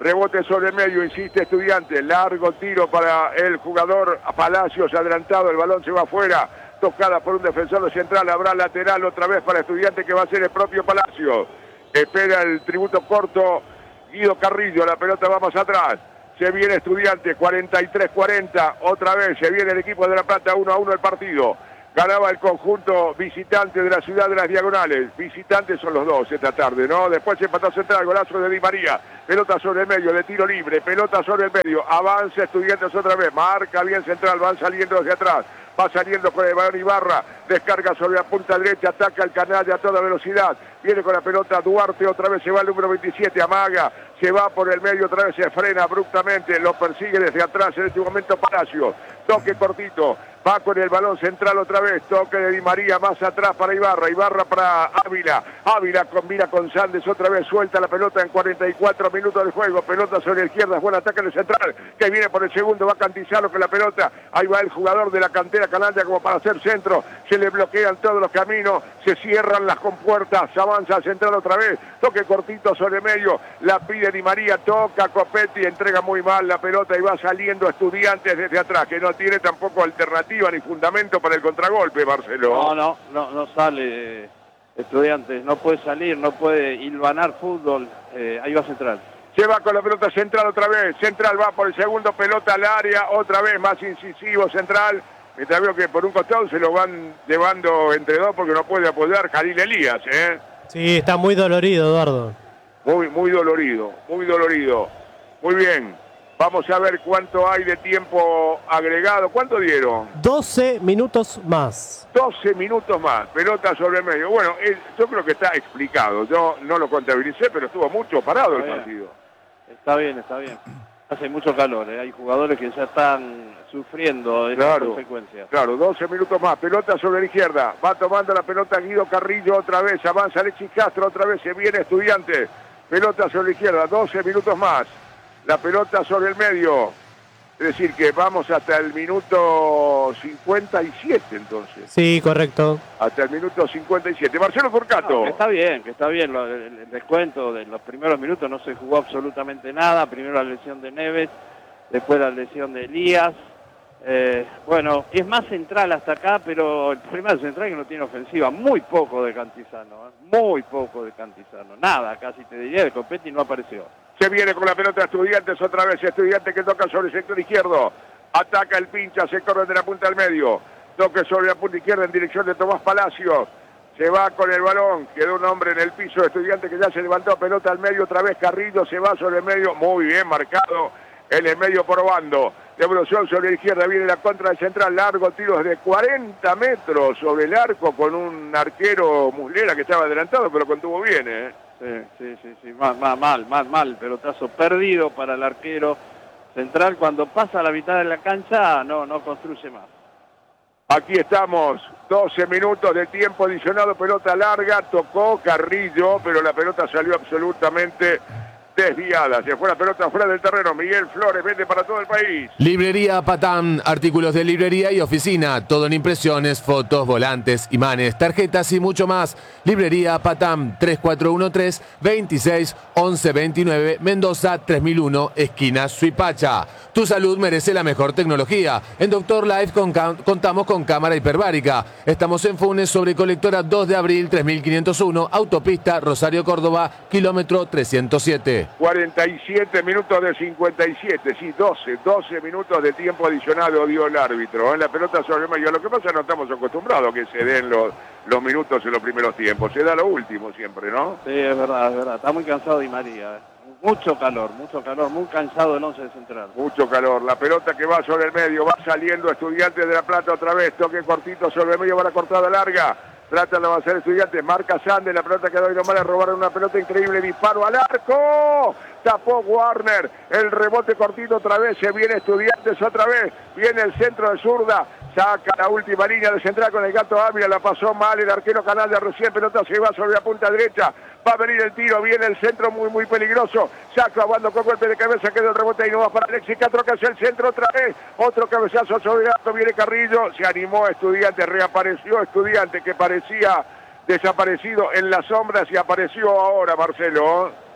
Speaker 1: Rebote sobre el medio, insiste Estudiantes. Largo tiro para el jugador Palacios, adelantado. El balón se va afuera. Tocada por un defensor de Central. Habrá lateral otra vez para Estudiantes, que va a ser el propio Palacios. Espera el tributo corto Guido Carrillo. La pelota va más atrás. Se viene Estudiantes, cuarenta y tres cuarenta. Otra vez se viene el equipo de La Plata, uno a uno el partido. Ganaba el conjunto visitante de la ciudad de las Diagonales. Visitantes son los dos esta tarde, ¿no? Después se empató Central, golazo de Di María. Pelota sobre el medio, de tiro libre. Pelota sobre el medio. Avanza Estudiantes otra vez. Marca bien Central, van saliendo desde atrás. Va saliendo con el balón Ibarra. Descarga sobre la punta derecha. Ataca el canal a toda velocidad. Viene con la pelota Duarte. Otra vez se va el número veintisiete. Amaga. Se va por el medio. Otra vez se frena abruptamente. Lo persigue desde atrás. En este momento Palacio. Toque cortito. Va con el balón Central otra vez. Toque de Di María más atrás para Ibarra. Ibarra para Ávila. Ávila combina con Sandes otra vez. Suelta la pelota en cuarenta y cuatro minutos de juego. Pelota sobre la izquierda. Buen ataque de Central. Que viene por el segundo. Va Cantizano con la pelota. Ahí va el jugador de la cantera Canalla como para hacer centro. Se le bloquean todos los caminos. Se cierran las compuertas. Avanza Central otra vez. Toque cortito sobre el medio. La pide Di María. Toca Copetti. Entrega muy mal la pelota y va saliendo Estudiantes desde atrás. Que no tiene tampoco alternativa ni fundamento para el contragolpe, Marcelo.
Speaker 4: No, no, no, no sale eh, Estudiantes, no puede salir, no puede hilvanar fútbol, eh, ahí va Central.
Speaker 1: Se va con la pelota Central otra vez, Central va por el segundo, pelota al área, otra vez más incisivo Central, mientras veo que por un costado se lo van llevando entre dos porque no puede apoyar Jalil Elías, ¿eh?
Speaker 5: Sí, está muy dolorido, Eduardo.
Speaker 1: Muy, muy dolorido, muy dolorido. Muy bien. Vamos a ver cuánto hay de tiempo agregado. ¿Cuánto dieron?
Speaker 5: doce minutos más.
Speaker 1: doce minutos más. Pelota sobre el medio. Bueno, eh, yo creo que está explicado. Yo no lo contabilicé, pero estuvo mucho parado el partido.
Speaker 4: Está bien, está bien. Hace mucho calor, ¿eh? Hay jugadores que ya están sufriendo estas
Speaker 1: Claro,
Speaker 4: consecuencias.
Speaker 1: Claro, doce minutos más. Pelota sobre la izquierda. Va tomando la pelota Guido Carrillo otra vez. Avanza Alexis Castro otra vez. Se viene Estudiante. Pelota sobre la izquierda. doce minutos más. La pelota sobre el medio. Es decir, que vamos hasta el minuto cincuenta y siete entonces.
Speaker 5: Sí, correcto.
Speaker 1: Hasta el minuto cincuenta y siete. Marcelo Forcato.
Speaker 4: No, que está bien, que está bien. Lo, el, el descuento de los primeros minutos no se jugó absolutamente nada. Primero la lesión de Neves, después la lesión de Elías. Eh, bueno, es más Central hasta acá, pero el problema de Central es que no tiene ofensiva. Muy poco de Cantizano, ¿eh? Muy poco de Cantizano. Nada, casi te diría, de Copetti no apareció.
Speaker 1: Se viene con la pelota Estudiantes otra vez. Estudiantes que toca sobre el sector izquierdo. Ataca el pincha, se corre de la punta al medio. Toque sobre la punta izquierda en dirección de Tomás Palacios. Se va con el balón. Quedó un hombre en el piso. Estudiantes que ya se levantó. Pelota al medio otra vez. Carrillo se va sobre el medio. Muy bien marcado en el medio por Bando. Devolución sobre la izquierda. Viene la contra del Central. Largo tiro de cuarenta metros sobre el arco con un arquero Muslera que estaba adelantado, pero contuvo bien, ¿eh?
Speaker 4: Sí, sí, sí, sí. Mal, mal, mal, mal, mal. Pelotazo perdido para el arquero Central. Cuando pasa a la mitad de la cancha, no, no construye más.
Speaker 1: Aquí estamos, doce minutos de tiempo adicionado, pelota larga, tocó Carrillo, pero la pelota salió absolutamente desviada. Se fue la pelota fuera del terreno. Miguel Flores vende para todo el país.
Speaker 3: Librería Patam, artículos de librería y oficina, todo en impresiones, fotos, volantes, imanes, tarjetas y mucho más. Librería Patam, tres cuatro uno tres, veintiséis once veintinueve, Mendoza tres mil uno, esquina Suipacha. Tu salud merece la mejor tecnología. En Doctor Life con, contamos con cámara hiperbárica. Estamos en Funes sobre Colectora dos de abril tres mil quinientos uno, autopista Rosario Córdoba, kilómetro trescientos siete.
Speaker 1: cuarenta y siete minutos de cincuenta y siete, sí, doce, doce minutos de tiempo adicionado dio el árbitro. En la pelota sobre el medio. Lo que pasa es que no estamos acostumbrados a que se den los, los minutos en los primeros tiempos. Se da lo último siempre, ¿no?
Speaker 4: Sí, es verdad, es verdad. Está muy cansado Di María. ¿eh? Mucho calor, mucho calor, muy cansado el once de Central.
Speaker 1: Mucho calor. La pelota que va sobre el medio, va saliendo Estudiantes de La Plata otra vez. Toque cortito sobre el medio, va la cortada larga. Trata de avanzar Estudiantes, marca Sande, la pelota quedó y nomás le robaron una pelota increíble, disparo al arco, tapó Warner, el rebote cortito otra vez, se viene Estudiantes otra vez, viene el centro de zurda, saca la última línea de Central con el Gato Ávila, la pasó mal el arquero Canalla, recién pelota se va sobre la punta derecha, va a venir el tiro, viene el centro muy muy peligroso, saca Bando con golpe de cabeza, quedó el rebote y no va para Alexis Castro que hace el centro otra vez, otro cabezazo sobre el arco, viene Carrillo, se animó Estudiantes, reapareció Estudiantes que parecía desaparecido en las sombras y apareció ahora Marcelo.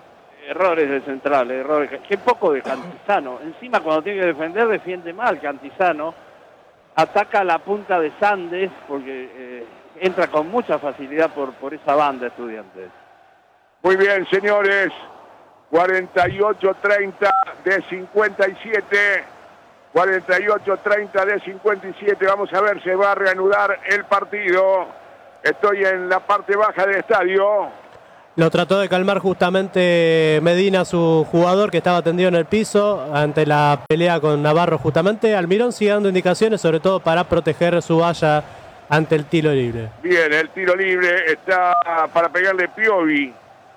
Speaker 4: Errores de Central, errores. Qué poco de Cantizano. Encima cuando tiene que defender, defiende mal Cantizano. Ataca la punta de Sandes porque eh, entra con mucha facilidad por, por esa banda Estudiantes.
Speaker 1: Muy bien, señores. cuarenta y ocho treinta de cincuenta y siete. cuarenta y ocho treinta de cincuenta y siete. Vamos a ver, se va a reanudar el partido. Estoy en la parte baja del estadio.
Speaker 5: Lo trató de calmar justamente Medina, su jugador que estaba tendido en el piso ante la pelea con Navarro justamente. Almirón sigue dando indicaciones, sobre todo para proteger su valla ante el tiro libre.
Speaker 1: Bien, el tiro libre está para pegarle Piovi.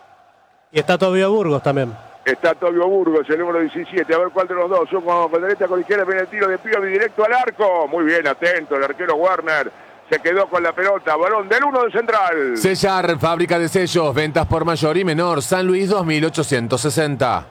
Speaker 5: Y está Tobio Burgos también.
Speaker 1: Está Tobio Burgos, el número diecisiete. A ver cuál de los dos. Yo con derecha, con izquierda, viene el tiro de Piovi directo al arco. Muy bien, atento, el arquero Werner. Se quedó con la pelota, balón del uno de Central.
Speaker 3: Sellar, fábrica de sellos, ventas por mayor y menor, San Luis dos mil ochocientos sesenta.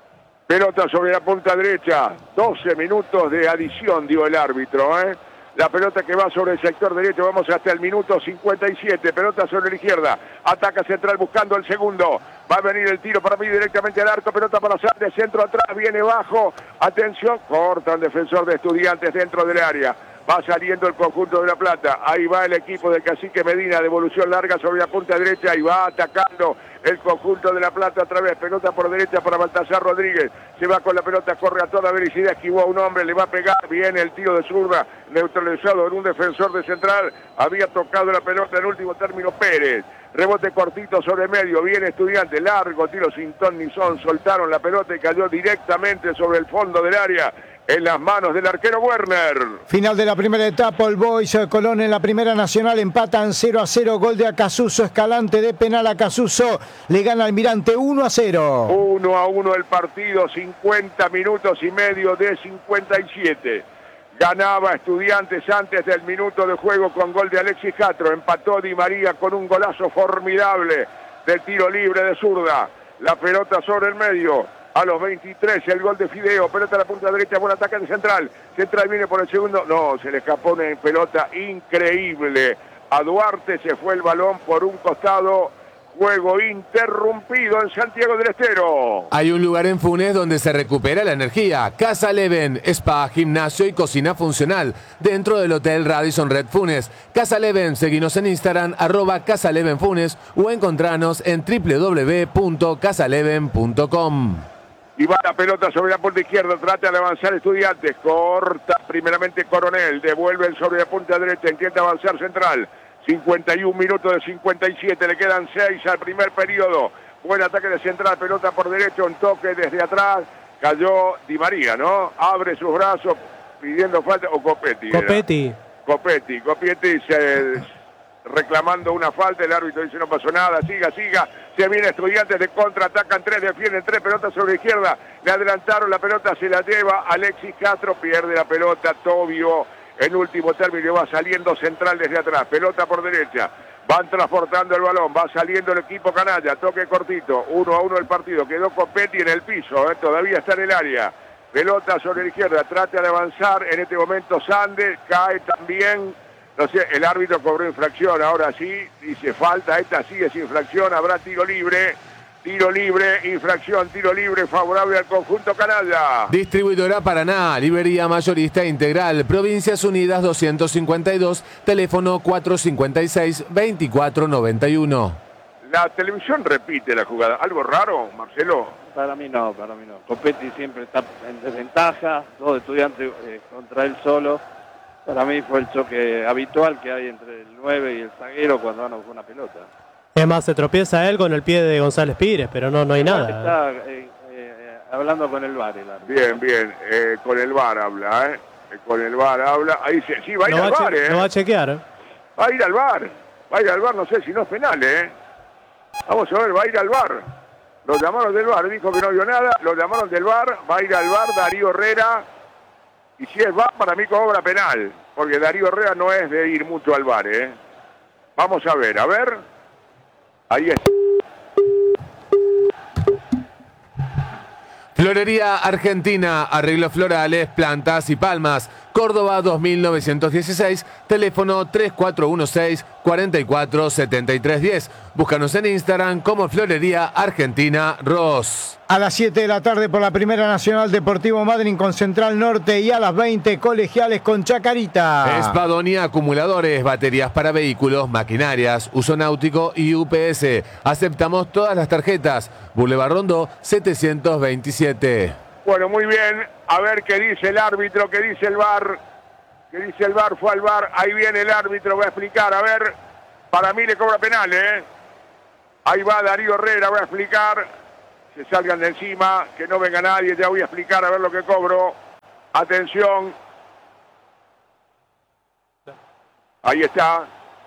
Speaker 1: Pelota sobre la punta derecha, doce minutos de adición, dio el árbitro. ¿eh? La pelota que va sobre el sector derecho, vamos hasta el minuto cincuenta y siete. Pelota sobre la izquierda, ataca Central buscando el segundo. Va a venir el tiro para mí directamente al arco, pelota para San de centro atrás, viene bajo. Atención, corta el defensor de Estudiantes dentro del área. Va saliendo el conjunto de La Plata. Ahí va el equipo del Cacique Medina. Devolución larga sobre la punta derecha. Y va atacando el conjunto de La Plata otra vez. Pelota por derecha para Baltasar Rodríguez. Se va con la pelota, corre a toda velocidad. Esquivó a un hombre, le va a pegar. Viene el tiro de zurda. Neutralizado en un defensor de Central. Había tocado la pelota en último término Pérez. Rebote cortito sobre medio. Viene Estudiante. Largo tiro sin ton ni son. Soltaron la pelota y cayó directamente sobre el fondo del área. En las manos del arquero Werner.
Speaker 2: Final de la primera etapa, el Boys Colón en la Primera Nacional empatan cero a cero, gol de Acasuso, Escalante de penal a Acasuso, le gana Almirante uno a cero.
Speaker 1: uno a uno el partido, cincuenta minutos y medio de cincuenta y siete. Ganaba Estudiantes antes del minuto de juego con gol de Alexis Castro, empató Di María con un golazo formidable del tiro libre de zurda. La pelota sobre el medio. A los veintitrés el gol de Fideo, pelota a la punta derecha, buen ataque de Central. Central viene por el segundo, no, se le escapó una pelota increíble. A Duarte se fue el balón por un costado. Juego interrumpido en Santiago del Estero.
Speaker 3: Hay un lugar en Funes donde se recupera la energía. Casa Leven, spa, gimnasio y cocina funcional. Dentro del Hotel Radisson Red Funes. Casa Leven, seguinos en Instagram, arroba Casa Leven Funes o encontranos en doble u doble u doble u punto casa leven punto com.
Speaker 1: Y va la pelota sobre la punta izquierda, trata de avanzar Estudiantes, corta primeramente Coronel, devuelve el sobre la punta derecha, intenta avanzar Central. cincuenta y un minutos de cincuenta y siete, le quedan seis al primer periodo. Buen ataque de Central, pelota por derecho, un toque desde atrás. Cayó Di María, ¿no? Abre sus brazos pidiendo falta, o Copetti.
Speaker 5: Copetti.
Speaker 1: Era. Copetti, Copetti se, reclamando una falta, el árbitro dice no pasó nada, siga, siga. Se viene Estudiantes de contra, atacan tres, defienden tres, pelotas sobre la izquierda. Le adelantaron, la pelota se la lleva Alexis Castro, pierde la pelota, Tobio. En último término va saliendo Central desde atrás, pelota por derecha, van transportando el balón, va saliendo el equipo canalla, toque cortito, uno a uno el partido, quedó Copetti en el piso, ¿eh? Todavía está en el área, pelota sobre la izquierda, trata de avanzar, en este momento Sande, cae también, no sé, el árbitro cobró infracción, ahora sí, dice falta, esta sí es infracción, habrá tiro libre. Tiro libre, infracción, tiro libre, favorable al conjunto canalla.
Speaker 3: Distribuidora Paraná, librería mayorista integral, Provincias Unidas doscientos cincuenta y dos, teléfono cuatrocientos cincuenta y seis, veinticuatro noventa y uno.
Speaker 1: La televisión repite la jugada. ¿Algo raro, Marcelo?
Speaker 4: Para mí no, para mí no. Copetti siempre está en desventaja, dos estudiantes eh, contra él solo. Para mí fue el choque habitual que hay entre el nueve y el zaguero cuando van a buscar una pelota.
Speaker 5: Es más, se tropieza él con el pie de González Pires, pero no, no hay nada.
Speaker 4: Está eh, eh, hablando con el V A R. El
Speaker 1: bien, bien, eh, con el V A R habla, ¿eh? Con el V A R habla. Ahí dice, sí, va a ir
Speaker 5: no
Speaker 1: al
Speaker 5: va
Speaker 1: V A R, ¿eh?
Speaker 5: No va a chequear, ¿eh?
Speaker 1: Va a ir al V A R. Va a ir al V A R, no sé si no es penal, ¿eh? Vamos a ver, va a ir al V A R. Lo llamaron del V A R, dijo que no vio nada. Lo llamaron del V A R, va a ir al V A R Darío Herrera. Y si es V A R, para mí cobra penal. Porque Darío Herrera no es de ir mucho al V A R, ¿eh? Vamos a ver, a ver. Ahí está.
Speaker 3: Florería Argentina, arreglos florales, plantas y palmas. Córdoba dos mil novecientos dieciséis, teléfono tres cuatro uno seis, cuatro cuatro siete tres uno cero. Búscanos en Instagram como Florería Argentina Ross.
Speaker 2: A las siete de la tarde por la Primera Nacional, Deportivo Madryn con Central Norte, y a las veinte Colegiales con Chacarita.
Speaker 3: Espadonia Acumuladores, baterías para vehículos, maquinarias, uso náutico y U P S. Aceptamos todas las tarjetas. Boulevard Rondó setecientos veintisiete.
Speaker 1: Bueno, muy bien. A ver qué dice el árbitro, qué dice el V A R. ¿Qué dice el V A R? Fue al V A R. Ahí viene el árbitro, voy a explicar. A ver, para mí le cobra penal, ¿eh? Ahí va Darío Herrera, voy a explicar. Se salgan de encima, que no venga nadie, ya voy a explicar a ver lo que cobro. Atención. Ahí está.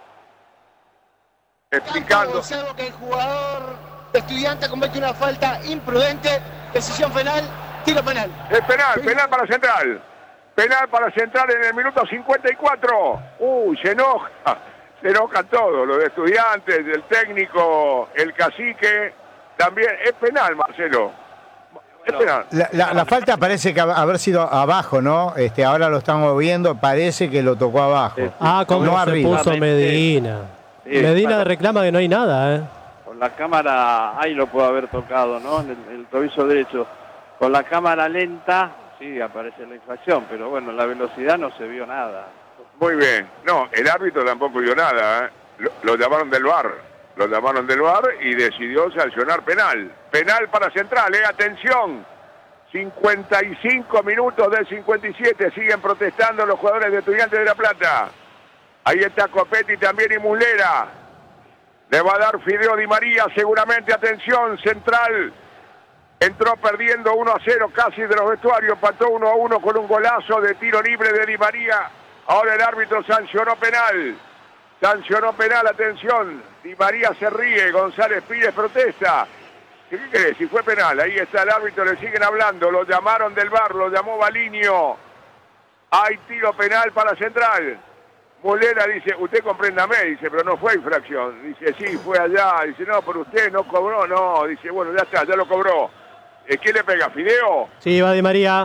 Speaker 1: Explicando.
Speaker 6: Gonzalo, que el jugador de Estudiantes comete una falta imprudente, decisión penal, tiro penal.
Speaker 1: Es penal, penal para Central. Penal para Central en el minuto cincuenta y cuatro. Uy, se enoja. Se enojan todos, los de Estudiantes, el técnico, el cacique. También es penal, Marcelo. Es penal.
Speaker 2: La, la, la falta parece que haber sido abajo, ¿no? Este, ahora lo estamos viendo, parece que lo tocó abajo.
Speaker 4: Sí, sí.
Speaker 5: Ah, como
Speaker 2: no
Speaker 5: se
Speaker 2: arriba.
Speaker 5: puso Medina.
Speaker 4: Sí,
Speaker 5: Medina
Speaker 4: bueno.
Speaker 5: reclama que no hay nada, ¿eh?
Speaker 4: Con la cámara, ahí lo puede haber tocado, ¿no? En el, el tobillo derecho. Con la cámara lenta, sí, aparece la infracción, pero bueno, en la velocidad no se vio nada.
Speaker 1: Muy bien. No, el árbitro tampoco vio nada, ¿eh? Lo, lo llamaron del V A R. Lo llamaron del V A R y decidió sancionar penal. Penal para Central, ¿eh? Atención. cincuenta y cinco minutos del cincuenta y siete. Siguen protestando los jugadores de Estudiantes de La Plata. Ahí está Copetti también y Muslera. Le va a dar Fideo Di María seguramente. Atención, Central. Entró perdiendo uno a cero casi de los vestuarios. Empató uno a uno con un golazo de tiro libre de Di María. Ahora el árbitro sancionó penal. Sancionó penal, atención. Di María se ríe, González Pires protesta. ¿Qué crees? Si fue penal, ahí está el árbitro, le siguen hablando. Lo llamaron del V A R, lo llamó Baliño. Hay tiro penal para Central. Molera dice, usted compréndame, dice, pero no fue infracción. Dice, sí, fue allá. Dice, no, pero usted no cobró, no. Dice, bueno, ya está, ya lo cobró. ¿Quién le pega? ¿Fideo?
Speaker 5: Sí, va Di María.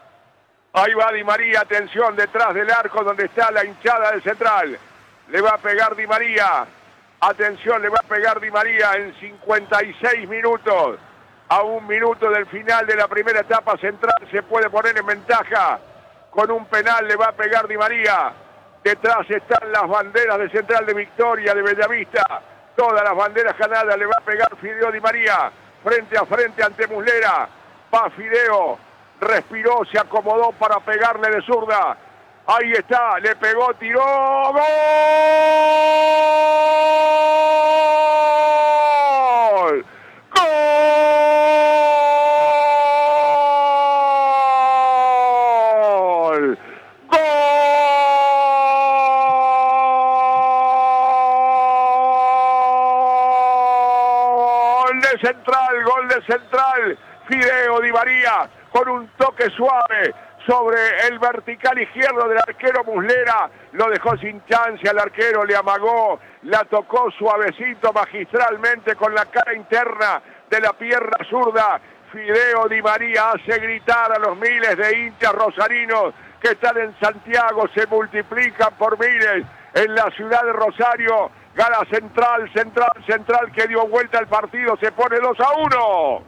Speaker 1: Ahí va Di María, atención, detrás del arco donde está la hinchada del Central. Le va a pegar Di María. Atención, le va a pegar Di María en cincuenta y seis minutos. A un minuto del final de la primera etapa, Central se puede poner en ventaja. Con un penal le va a pegar Di María. Detrás están las banderas de Central, de Victoria, de Bellavista. Todas las banderas ganadas le va a pegar Fideo Di María. Frente a frente ante Muslera. Va Fideo. Respiró, se acomodó para pegarle de zurda. Ahí está, le pegó, tiró, ¡gol! ¡Gol! ¡Gol! De Central, gol de Central. Fideo Di María con un toque suave sobre el vertical izquierdo del arquero Muslera, lo dejó sin chance al arquero, le amagó, la tocó suavecito magistralmente con la cara interna de la pierna zurda. Fideo Di María hace gritar a los miles de hinchas rosarinos que están en Santiago, se multiplican por miles en la ciudad de Rosario. Gana Central, Central, Central, que dio vuelta al partido, se pone dos a uno.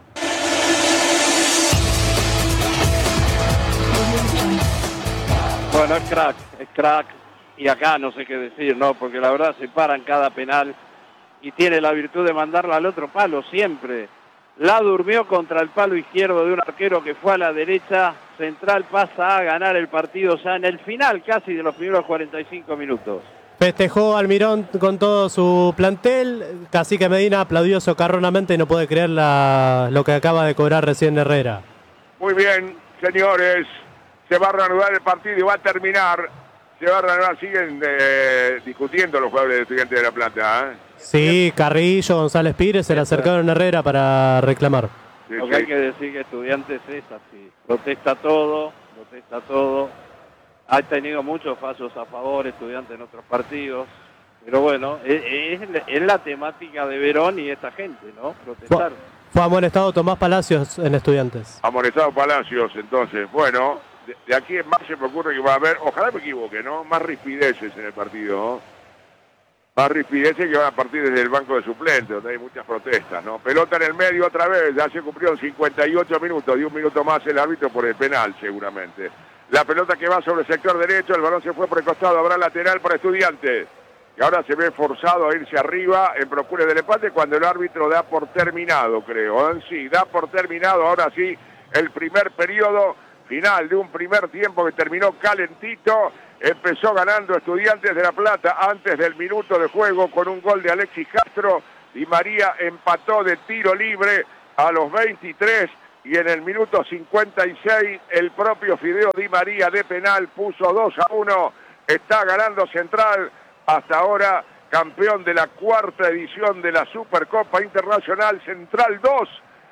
Speaker 4: Bueno, es crack, es crack. Y acá no sé qué decir, ¿no? Porque la verdad se para en cada penal y tiene la virtud de mandarla al otro palo siempre. La durmió contra el palo izquierdo de un arquero que fue a la derecha. Central pasa a ganar el partido ya en el final casi de los primeros cuarenta y cinco minutos.
Speaker 5: Festejó Almirón con todo su plantel. Cacique Medina aplaudió socarronamente y no puede creer la, lo que acaba de cobrar recién Herrera.
Speaker 1: Muy bien, señores. Se va a reanudar el partido y va a terminar. Se va a reanudar. Siguen eh, discutiendo los jugadores de Estudiantes de La Plata. ¿eh?
Speaker 5: Sí, Carrillo, González Pires se le acercaron a Herrera para reclamar.
Speaker 1: Sí,
Speaker 4: Lo
Speaker 1: sí.
Speaker 4: que hay que decir que Estudiantes es así. Protesta todo, protesta todo. Ha tenido muchos fallos a favor Estudiantes en otros partidos. Pero bueno, es, es, es la temática de Verón y esta gente, ¿no? Protestar.
Speaker 5: Fue amonestado Tomás Palacios en Estudiantes.
Speaker 1: Amonestado Palacios, entonces. Bueno, de, de aquí en más se me ocurre que va a haber, ojalá me equivoque, ¿no? Más rispideces en el partido, ¿no? Más rispideces que van a partir desde el banco de suplentes, donde hay muchas protestas, ¿no? Pelota en el medio otra vez, ya se cumplieron cincuenta y ocho minutos, de un minuto más el árbitro por el penal, seguramente. La pelota que va sobre el sector derecho, el balón se fue por el costado, habrá lateral para Estudiantes. Y ahora se ve forzado a irse arriba en procura del empate cuando el árbitro da por terminado, creo. ¿eh? Sí, da por terminado, ahora sí, el primer periodo final de un primer tiempo que terminó calentito. Empezó ganando Estudiantes de La Plata antes del minuto de juego con un gol de Alexis Castro. Di María empató de tiro libre a los veintitrés y en el minuto cincuenta y seis el propio Fideo Di María de penal puso dos a uno. Está ganando Central, hasta ahora campeón de la cuarta edición de la Supercopa Internacional. Central dos,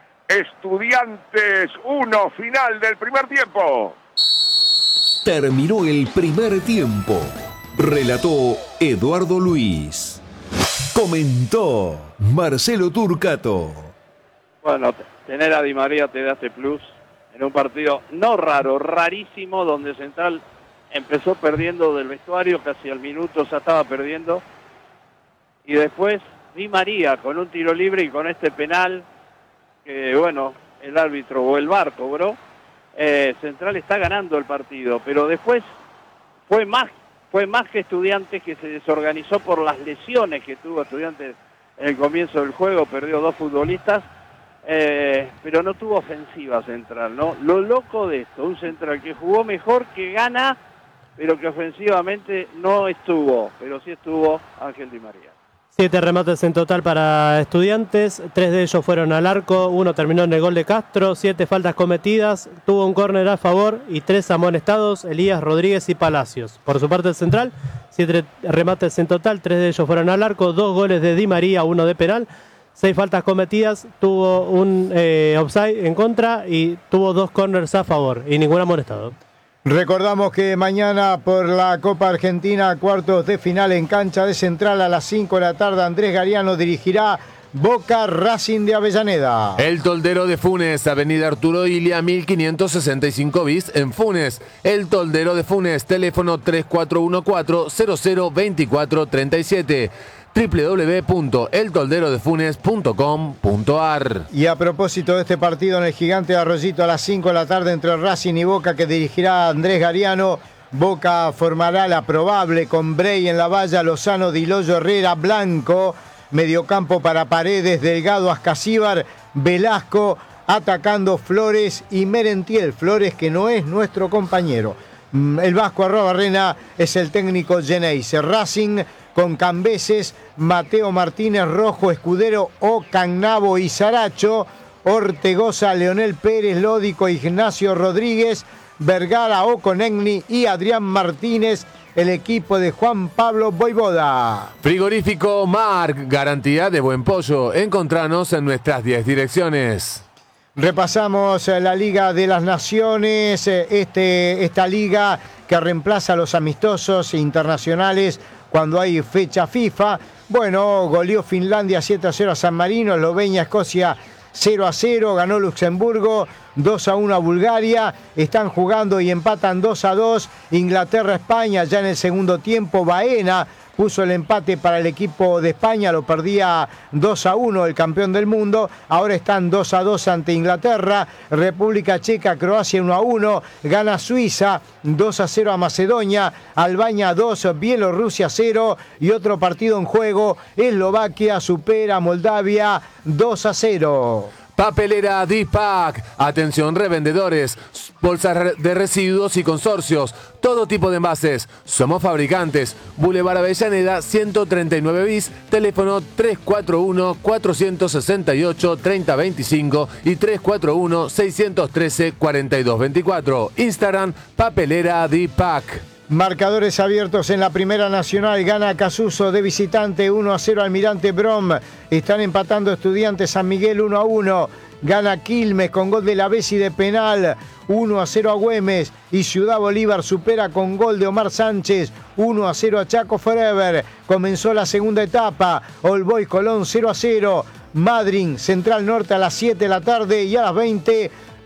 Speaker 1: Estudiantes uno, final del primer tiempo.
Speaker 7: Terminó el primer tiempo. Relató Eduardo Luis. Comentó Marcelo Turcato.
Speaker 4: Bueno, tener a Di María te da este plus en un partido no raro, rarísimo, donde Central empezó perdiendo del vestuario, casi al minuto ya estaba perdiendo. Y después Di María con un tiro libre y con este penal, que bueno, el árbitro o el V A R cobró. Eh, Central está ganando el partido, pero después fue más, fue más que Estudiantes, que se desorganizó por las lesiones que tuvo Estudiantes en el comienzo del juego, perdió dos futbolistas, eh, pero no tuvo ofensiva Central, ¿no? Lo loco de esto, un Central que jugó mejor, que gana, pero que ofensivamente no estuvo, pero sí estuvo Ángel Di María.
Speaker 5: Siete remates en total para Estudiantes, tres de ellos fueron al arco, uno terminó en el gol de Castro, siete faltas cometidas, tuvo un córner a favor y tres amonestados, Elías, Rodríguez y Palacios. Por su parte el Central, siete remates en total, tres de ellos fueron al arco, dos goles de Di María, uno de penal, seis faltas cometidas, tuvo un eh, offside en contra y tuvo dos córners a favor y ningún amonestado.
Speaker 2: Recordamos que mañana por la Copa Argentina, cuartos de final en cancha de Central a las cinco de la tarde, Andrés Gariano dirigirá Boca Racing de Avellaneda.
Speaker 3: El Toldero de Funes, avenida Arturo Ilia, mil quinientos sesenta y cinco bis en Funes. El Toldero de Funes, teléfono tres cuatro uno cuatro cero cero dos cuatro tres siete. doble u doble u doble u punto el toldero de funes punto com punto a r.
Speaker 2: Y a propósito de este partido en el Gigante de Arroyito a las cinco de la tarde entre Racing y Boca, que dirigirá Andrés Gariano, Boca formará la probable con Bray en la valla, Lozano, Di Loyo, Herrera, Blanco, mediocampo para Paredes, Delgado, Ascasíbar, Velasco, atacando Flores y Merentiel. Flores, que no es nuestro compañero. El Vasco Arrobarrena es el técnico Geneise. Racing con Cambeses, Mateo Martínez, Rojo, Escudero, Ocagnabo y Saracho, Ortegoza, Leonel Pérez, Lódico, Ignacio Rodríguez, Vergara, Oconegni y Adrián Martínez, el equipo de Juan Pablo Voivoda.
Speaker 3: Frigorífico Marc, garantía de buen pollo. Encontranos en nuestras diez direcciones.
Speaker 2: Repasamos la Liga de las Naciones, este, esta liga que reemplaza a los amistosos internacionales cuando hay fecha FIFA. Bueno, goleó Finlandia siete a cero a San Marino, Eslovenia, Escocia cero a cero, ganó Luxemburgo dos a uno a Bulgaria, están jugando y empatan dos a dos, Inglaterra, España, ya en el segundo tiempo, Baena puso el empate para el equipo de España, lo perdía dos a uno el campeón del mundo, ahora están dos a dos ante Inglaterra, República Checa, Croacia uno a uno, gana Suiza dos a cero a Macedonia, Albania dos, Bielorrusia cero y otro partido en juego, Eslovaquia supera a Moldavia dos a cero.
Speaker 3: Papelera Dipac, atención revendedores, bolsas de residuos y consorcios, todo tipo de envases. Somos fabricantes. Boulevard Avellaneda ciento treinta y nueve bis, teléfono tres cuatro uno cuatro seis ocho tres cero dos cinco y tres cuatro uno seis uno tres cuatro dos dos cuatro. Instagram Papelera Dipac.
Speaker 2: Marcadores abiertos en la Primera Nacional, gana Casuso de visitante uno a cero Almirante Brom, están empatando Estudiantes San Miguel uno a uno, gana Quilmes con gol de la Bessi de penal uno a cero a Güemes y Ciudad Bolívar supera con gol de Omar Sánchez uno a cero a Chaco Forever. Comenzó la segunda etapa, All Boys Colón cero a cero, Madryn Central Norte a las siete de la tarde y a las veinte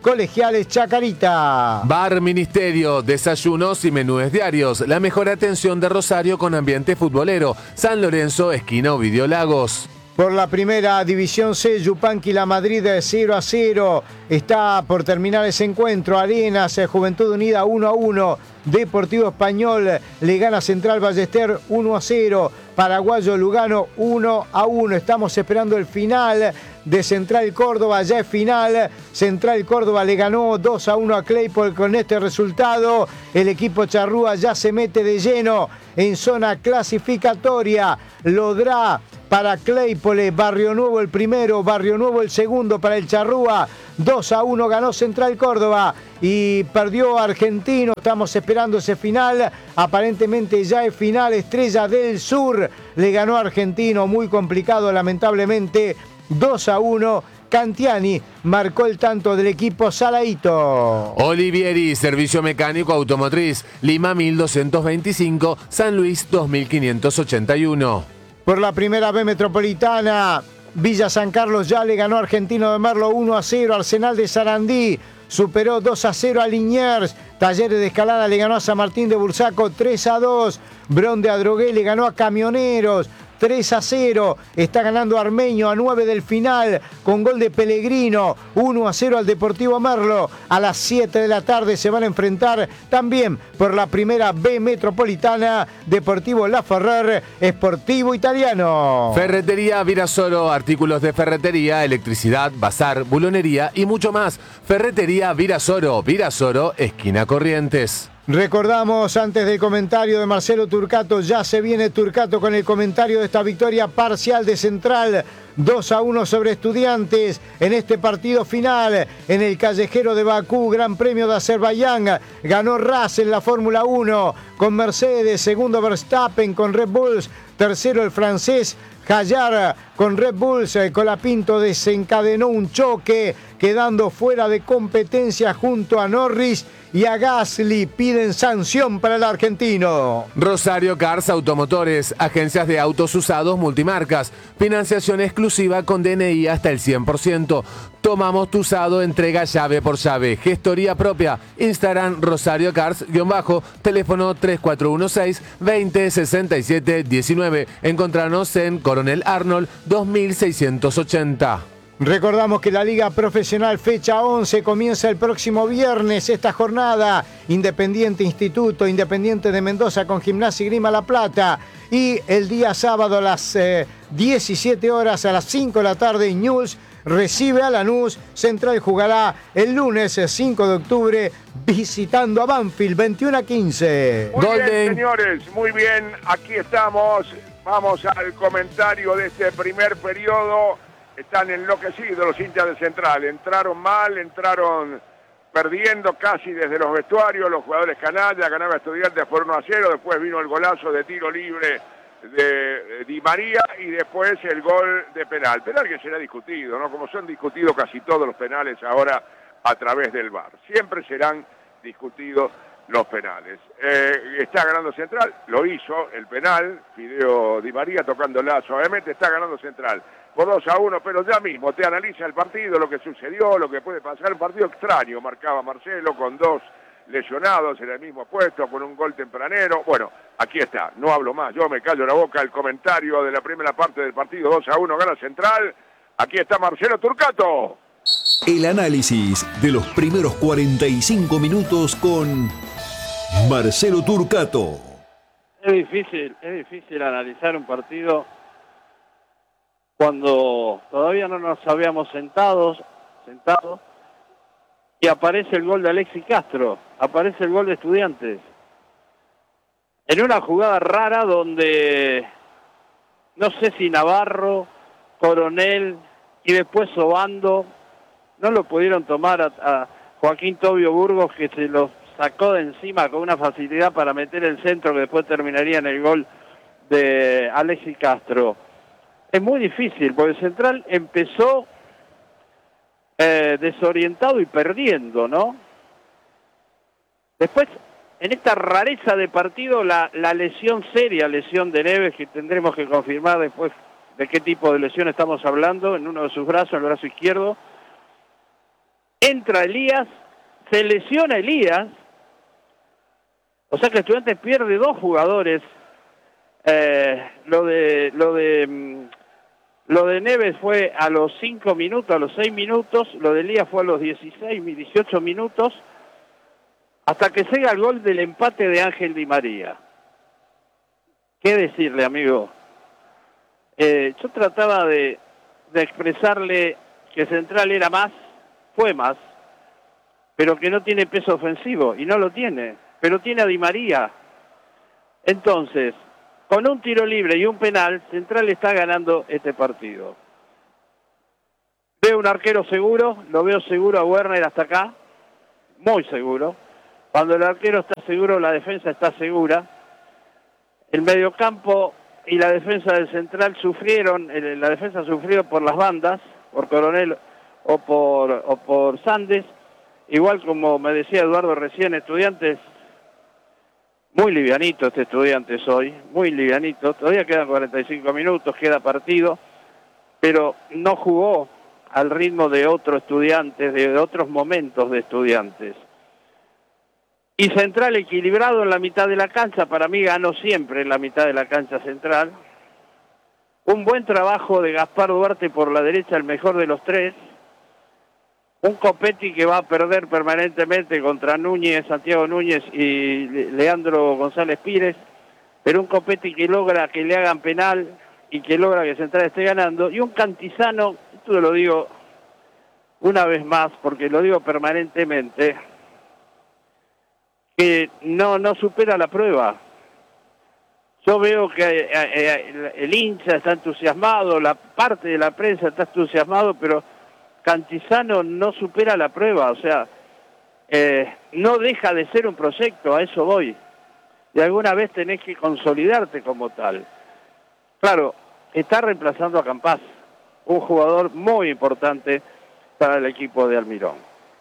Speaker 2: Colegiales Chacarita.
Speaker 3: Bar Ministerio, desayunos y menúes diarios. La mejor atención de Rosario con ambiente futbolero. San Lorenzo, esquina Ovidio Lagos.
Speaker 2: Por la primera división C, Yupanqui La Madrid cero a cero. Está por terminar ese encuentro. Arenas, Juventud Unida uno a uno. Deportivo Español le gana Central Ballester uno a cero. Paraguayo Lugano uno a uno. Estamos esperando el final de Central Córdoba. Ya es final. Central Córdoba le ganó dos a uno a Claypole. Con este resultado, el equipo charrúa ya se mete de lleno en zona clasificatoria. Lodrá para Claypole, Barrio Nuevo el primero, Barrio Nuevo el segundo para el charrúa. dos a uno ganó Central Córdoba y perdió Argentino. Estamos esperando ese final. Aparentemente ya es final. Estrella del Sur le ganó a Argentino. Muy complicado, lamentablemente. dos a uno. Cantiani marcó el tanto del equipo Saladito.
Speaker 3: Olivieri, servicio mecánico automotriz. Lima mil doscientos veinticinco, San Luis dos mil quinientos ochenta y uno.
Speaker 2: Por la primera B metropolitana, Villa San Carlos ya le ganó a Argentino de Merlo uno a cero. Arsenal de Sarandí superó dos a cero a Liniers. Talleres de Escalada le ganó a San Martín de Bursaco tres a dos. Bron de Adrogué le ganó a Camioneros tres a cero. Está ganando Armeño a nueve del final con gol de Pellegrino. uno a cero al Deportivo Merlo. A las siete de la tarde se van a enfrentar también por la primera B metropolitana. Deportivo Laferrer, Sportivo Italiano.
Speaker 3: Ferretería Virasoro, artículos de ferretería, electricidad, bazar, bulonería y mucho más. Ferretería Virasoro, Virasoro, esquina Corrientes.
Speaker 2: Recordamos antes del comentario de Marcelo Turcato, ya se viene Turcato con el comentario de esta victoria parcial de Central. dos a uno sobre Estudiantes en este partido final en el callejero de Bakú, Gran Premio de Azerbaiyán. Ganó Ras en la Fórmula uno con Mercedes, segundo Verstappen con Red Bulls, tercero el francés Hallar con Red Bulls. Colapinto desencadenó un choque quedando fuera de competencia junto a Norris y a Gasly. Piden sanción para el argentino.
Speaker 3: Rosario Cars Automotores, agencias de autos usados multimarcas, financiación exclusiva con D N I hasta el cien por ciento. Tomamos tu usado, entrega llave por llave. Gestoría propia. Instagram Rosario Cars, guión bajo, teléfono tres cuatro uno seis, veinte, sesenta y siete, diecinueve. Encontranos en Coronel Arnold dos mil seiscientos ochenta.
Speaker 2: Recordamos que la Liga Profesional fecha once comienza el próximo viernes esta jornada. Independiente Instituto, Independiente de Mendoza con Gimnasia y Grima La Plata. Y el día sábado a las eh, diecisiete horas, a las cinco de la tarde, News recibe a Lanús. Central jugará el lunes cinco de octubre visitando a Banfield, veintiuno a quince.
Speaker 1: Muy
Speaker 3: Golden.
Speaker 1: bien, señores, muy bien. Aquí estamos. Vamos al comentario de este primer periodo. Están enloquecidos los hinchas de Central. Entraron mal, entraron perdiendo casi desde los vestuarios. Los jugadores canallas, ganaba Estudiantes por uno a cero. Después vino el golazo de tiro libre de Di María y después el gol de penal. Penal que será discutido, ¿no? Como son discutidos casi todos los penales ahora a través del V A R. Siempre serán discutidos los penales. Eh, está ganando Central, lo hizo el penal, Fideo Di María tocándola suavemente, está ganando Central por dos a uno, pero ya mismo te analiza el partido, lo que sucedió, lo que puede pasar. Un partido extraño, marcaba Marcelo, con dos lesionados en el mismo puesto, con un gol tempranero. Bueno, aquí está, no hablo más, yo me callo la boca. El comentario de la primera parte del partido, dos a uno gana Central. Aquí está Marcelo Turcato.
Speaker 7: El análisis de los primeros cuarenta y cinco minutos con Marcelo Turcato.
Speaker 4: Es difícil, es difícil analizar un partido cuando todavía no nos habíamos sentados, sentado, y aparece el gol de Alexis Castro, aparece el gol de Estudiantes. En una jugada rara donde no sé si Navarro, Coronel y después Obando no lo pudieron tomar a, a Joaquín Tobio Burgos, que se lo sacó de encima con una facilidad para meter el centro que después terminaría en el gol de Alexis Castro. Es muy difícil, porque Central empezó eh, desorientado y perdiendo, ¿no? Después, en esta rareza de partido, la, la lesión seria, lesión de Neves, que tendremos que confirmar después de qué tipo de lesión estamos hablando, en uno de sus brazos, en el brazo izquierdo. entra Elías, se lesiona Elías, o sea que Estudiantes pierde dos jugadores. Eh, lo de lo de lo de Neves fue a los cinco minutos, a los seis minutos, lo de Elías fue a los dieciséis, dieciocho minutos, hasta que llega el gol del empate de Ángel Di María. ¿Qué decirle, amigo? Eh, yo trataba de, de expresarle que Central era más, fue más, pero que no tiene peso ofensivo, y no lo tiene, pero tiene a Di María. Entonces, con un tiro libre y un penal, Central está ganando este partido. Veo un arquero seguro, lo veo seguro a Werner hasta acá, muy seguro. Cuando el arquero está seguro, la defensa está segura. El mediocampo y la defensa del Central sufrieron, la defensa sufrió por las bandas, por Coronel o por, o por Sandes. Igual como me decía Eduardo recién, Estudiantes, muy livianito este Estudiantes hoy, muy livianito. Todavía quedan cuarenta y cinco minutos, queda partido, pero no jugó al ritmo de otros Estudiantes, de otros momentos de Estudiantes. Y Central equilibrado en la mitad de la cancha, para mí ganó siempre en la mitad de la cancha Central. Un buen trabajo de Gaspar Duarte por la derecha, el mejor de los tres. Un Copetti que va a perder permanentemente contra Núñez, Santiago Núñez y Leandro González Pires, pero un Copetti que logra que le hagan penal y que logra que Central esté ganando. Y un Cantizano, esto lo digo una vez más porque lo digo permanentemente, que no, no supera la prueba. Yo veo que eh, eh, el hincha está entusiasmado, la parte de la prensa está entusiasmado, pero Cantizano no supera la prueba, o sea, eh, no deja de ser un proyecto, a eso voy. Y alguna vez tenés que consolidarte como tal. Claro, está reemplazando a Campás, un jugador muy importante para el equipo de Almirón.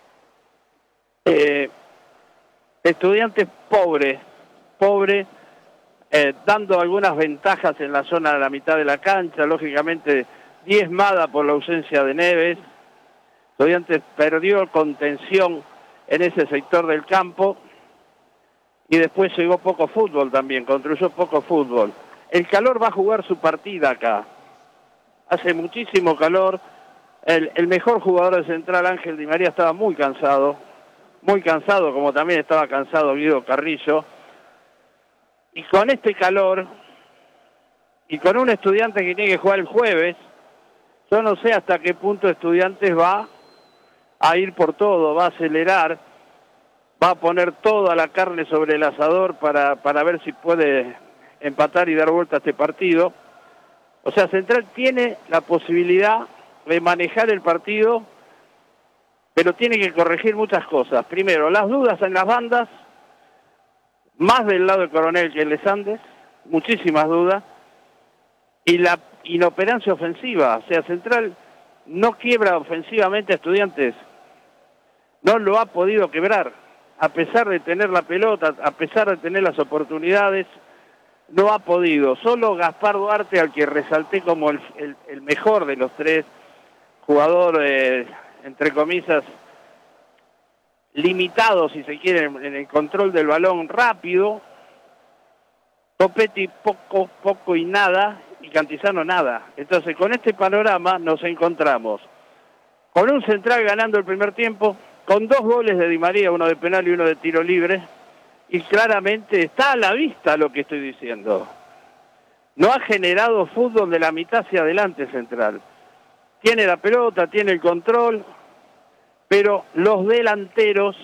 Speaker 4: Eh, Estudiantes pobre, pobre, eh, dando algunas ventajas en la zona de la mitad de la cancha, lógicamente diezmada por la ausencia de Neves. Estudiantes perdió contención en ese sector del campo y después llegó poco fútbol también, construyó poco fútbol. El calor va a jugar su partida acá. Hace muchísimo calor. El, el mejor jugador de Central, Ángel Di María, estaba muy cansado. Muy cansado, como también estaba cansado Guido Carrillo. Y con este calor, y con un Estudiante que tiene que jugar el jueves, yo no sé hasta qué punto Estudiantes va a ir por todo, va a acelerar, va a poner toda la carne sobre el asador para, para ver si puede empatar y dar vuelta a este partido. O sea, Central tiene la posibilidad de manejar el partido, pero tiene que corregir muchas cosas. Primero, las dudas en las bandas, más del lado de Coronel que el de Sandes, muchísimas dudas, y la inoperancia ofensiva. O sea, Central no quiebra ofensivamente a Estudiantes, no lo ha podido quebrar, a pesar de tener la pelota, a pesar de tener las oportunidades, no ha podido. Solo Gaspar Duarte, al que resalté como el, el, el mejor de los tres, jugador, eh, entre comillas, limitado, si se quiere, en el control del balón rápido. Copetti poco, poco y nada, y Cantizano nada. Entonces, con este panorama nos encontramos con un Central ganando el primer tiempo, con dos goles de Di María, uno de penal y uno de tiro libre, y claramente está a la vista lo que estoy diciendo. No ha generado fútbol de la mitad hacia adelante Central. Tiene la pelota, tiene el control, pero los delanteros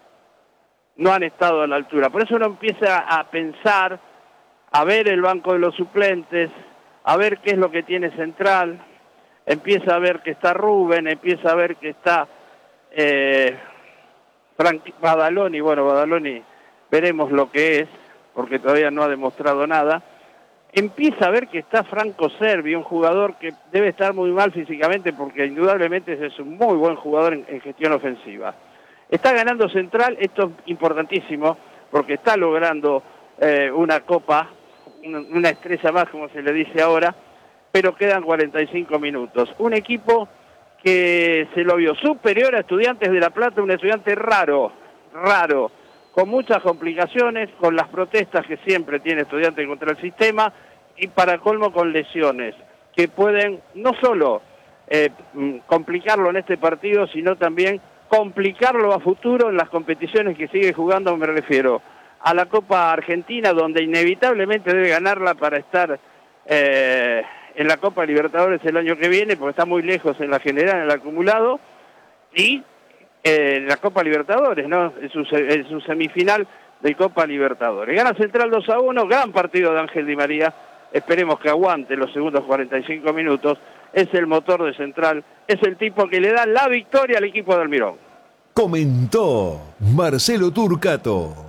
Speaker 4: no han estado a la altura. Por eso uno empieza a pensar, a ver el banco de los suplentes, a ver qué es lo que tiene Central, empieza a ver que está Rubén, empieza a ver que está eh, Frank Badaloni. Bueno, Badaloni veremos lo que es, porque todavía no ha demostrado nada. Empieza a ver que está Franco Servi, un jugador que debe estar muy mal físicamente, porque indudablemente es un muy buen jugador en, en gestión ofensiva. Está ganando Central, esto es importantísimo, porque está logrando eh, una copa, una, una estrella más, como se le dice ahora, pero quedan cuarenta y cinco minutos. Un equipo que se lo vio superior a Estudiantes de La Plata, un estudiante raro, raro, con muchas complicaciones, con las protestas que siempre tiene Estudiantes contra el sistema y para colmo con lesiones que pueden no solo eh, complicarlo en este partido, sino también complicarlo a futuro en las competiciones que sigue jugando. Me refiero a la Copa Argentina, donde inevitablemente debe ganarla para estar eh, en la Copa Libertadores el año que viene, porque está muy lejos en la general, en el acumulado, y eh, la Copa Libertadores, ¿no? En su, en su semifinal de Copa Libertadores. Gana Central dos a uno, gran partido de Ángel Di María, esperemos que aguante los segundos cuarenta y cinco minutos, es el motor de Central, es el tipo que le da la victoria al equipo de Almirón.
Speaker 7: Comentó Marcelo Turcato.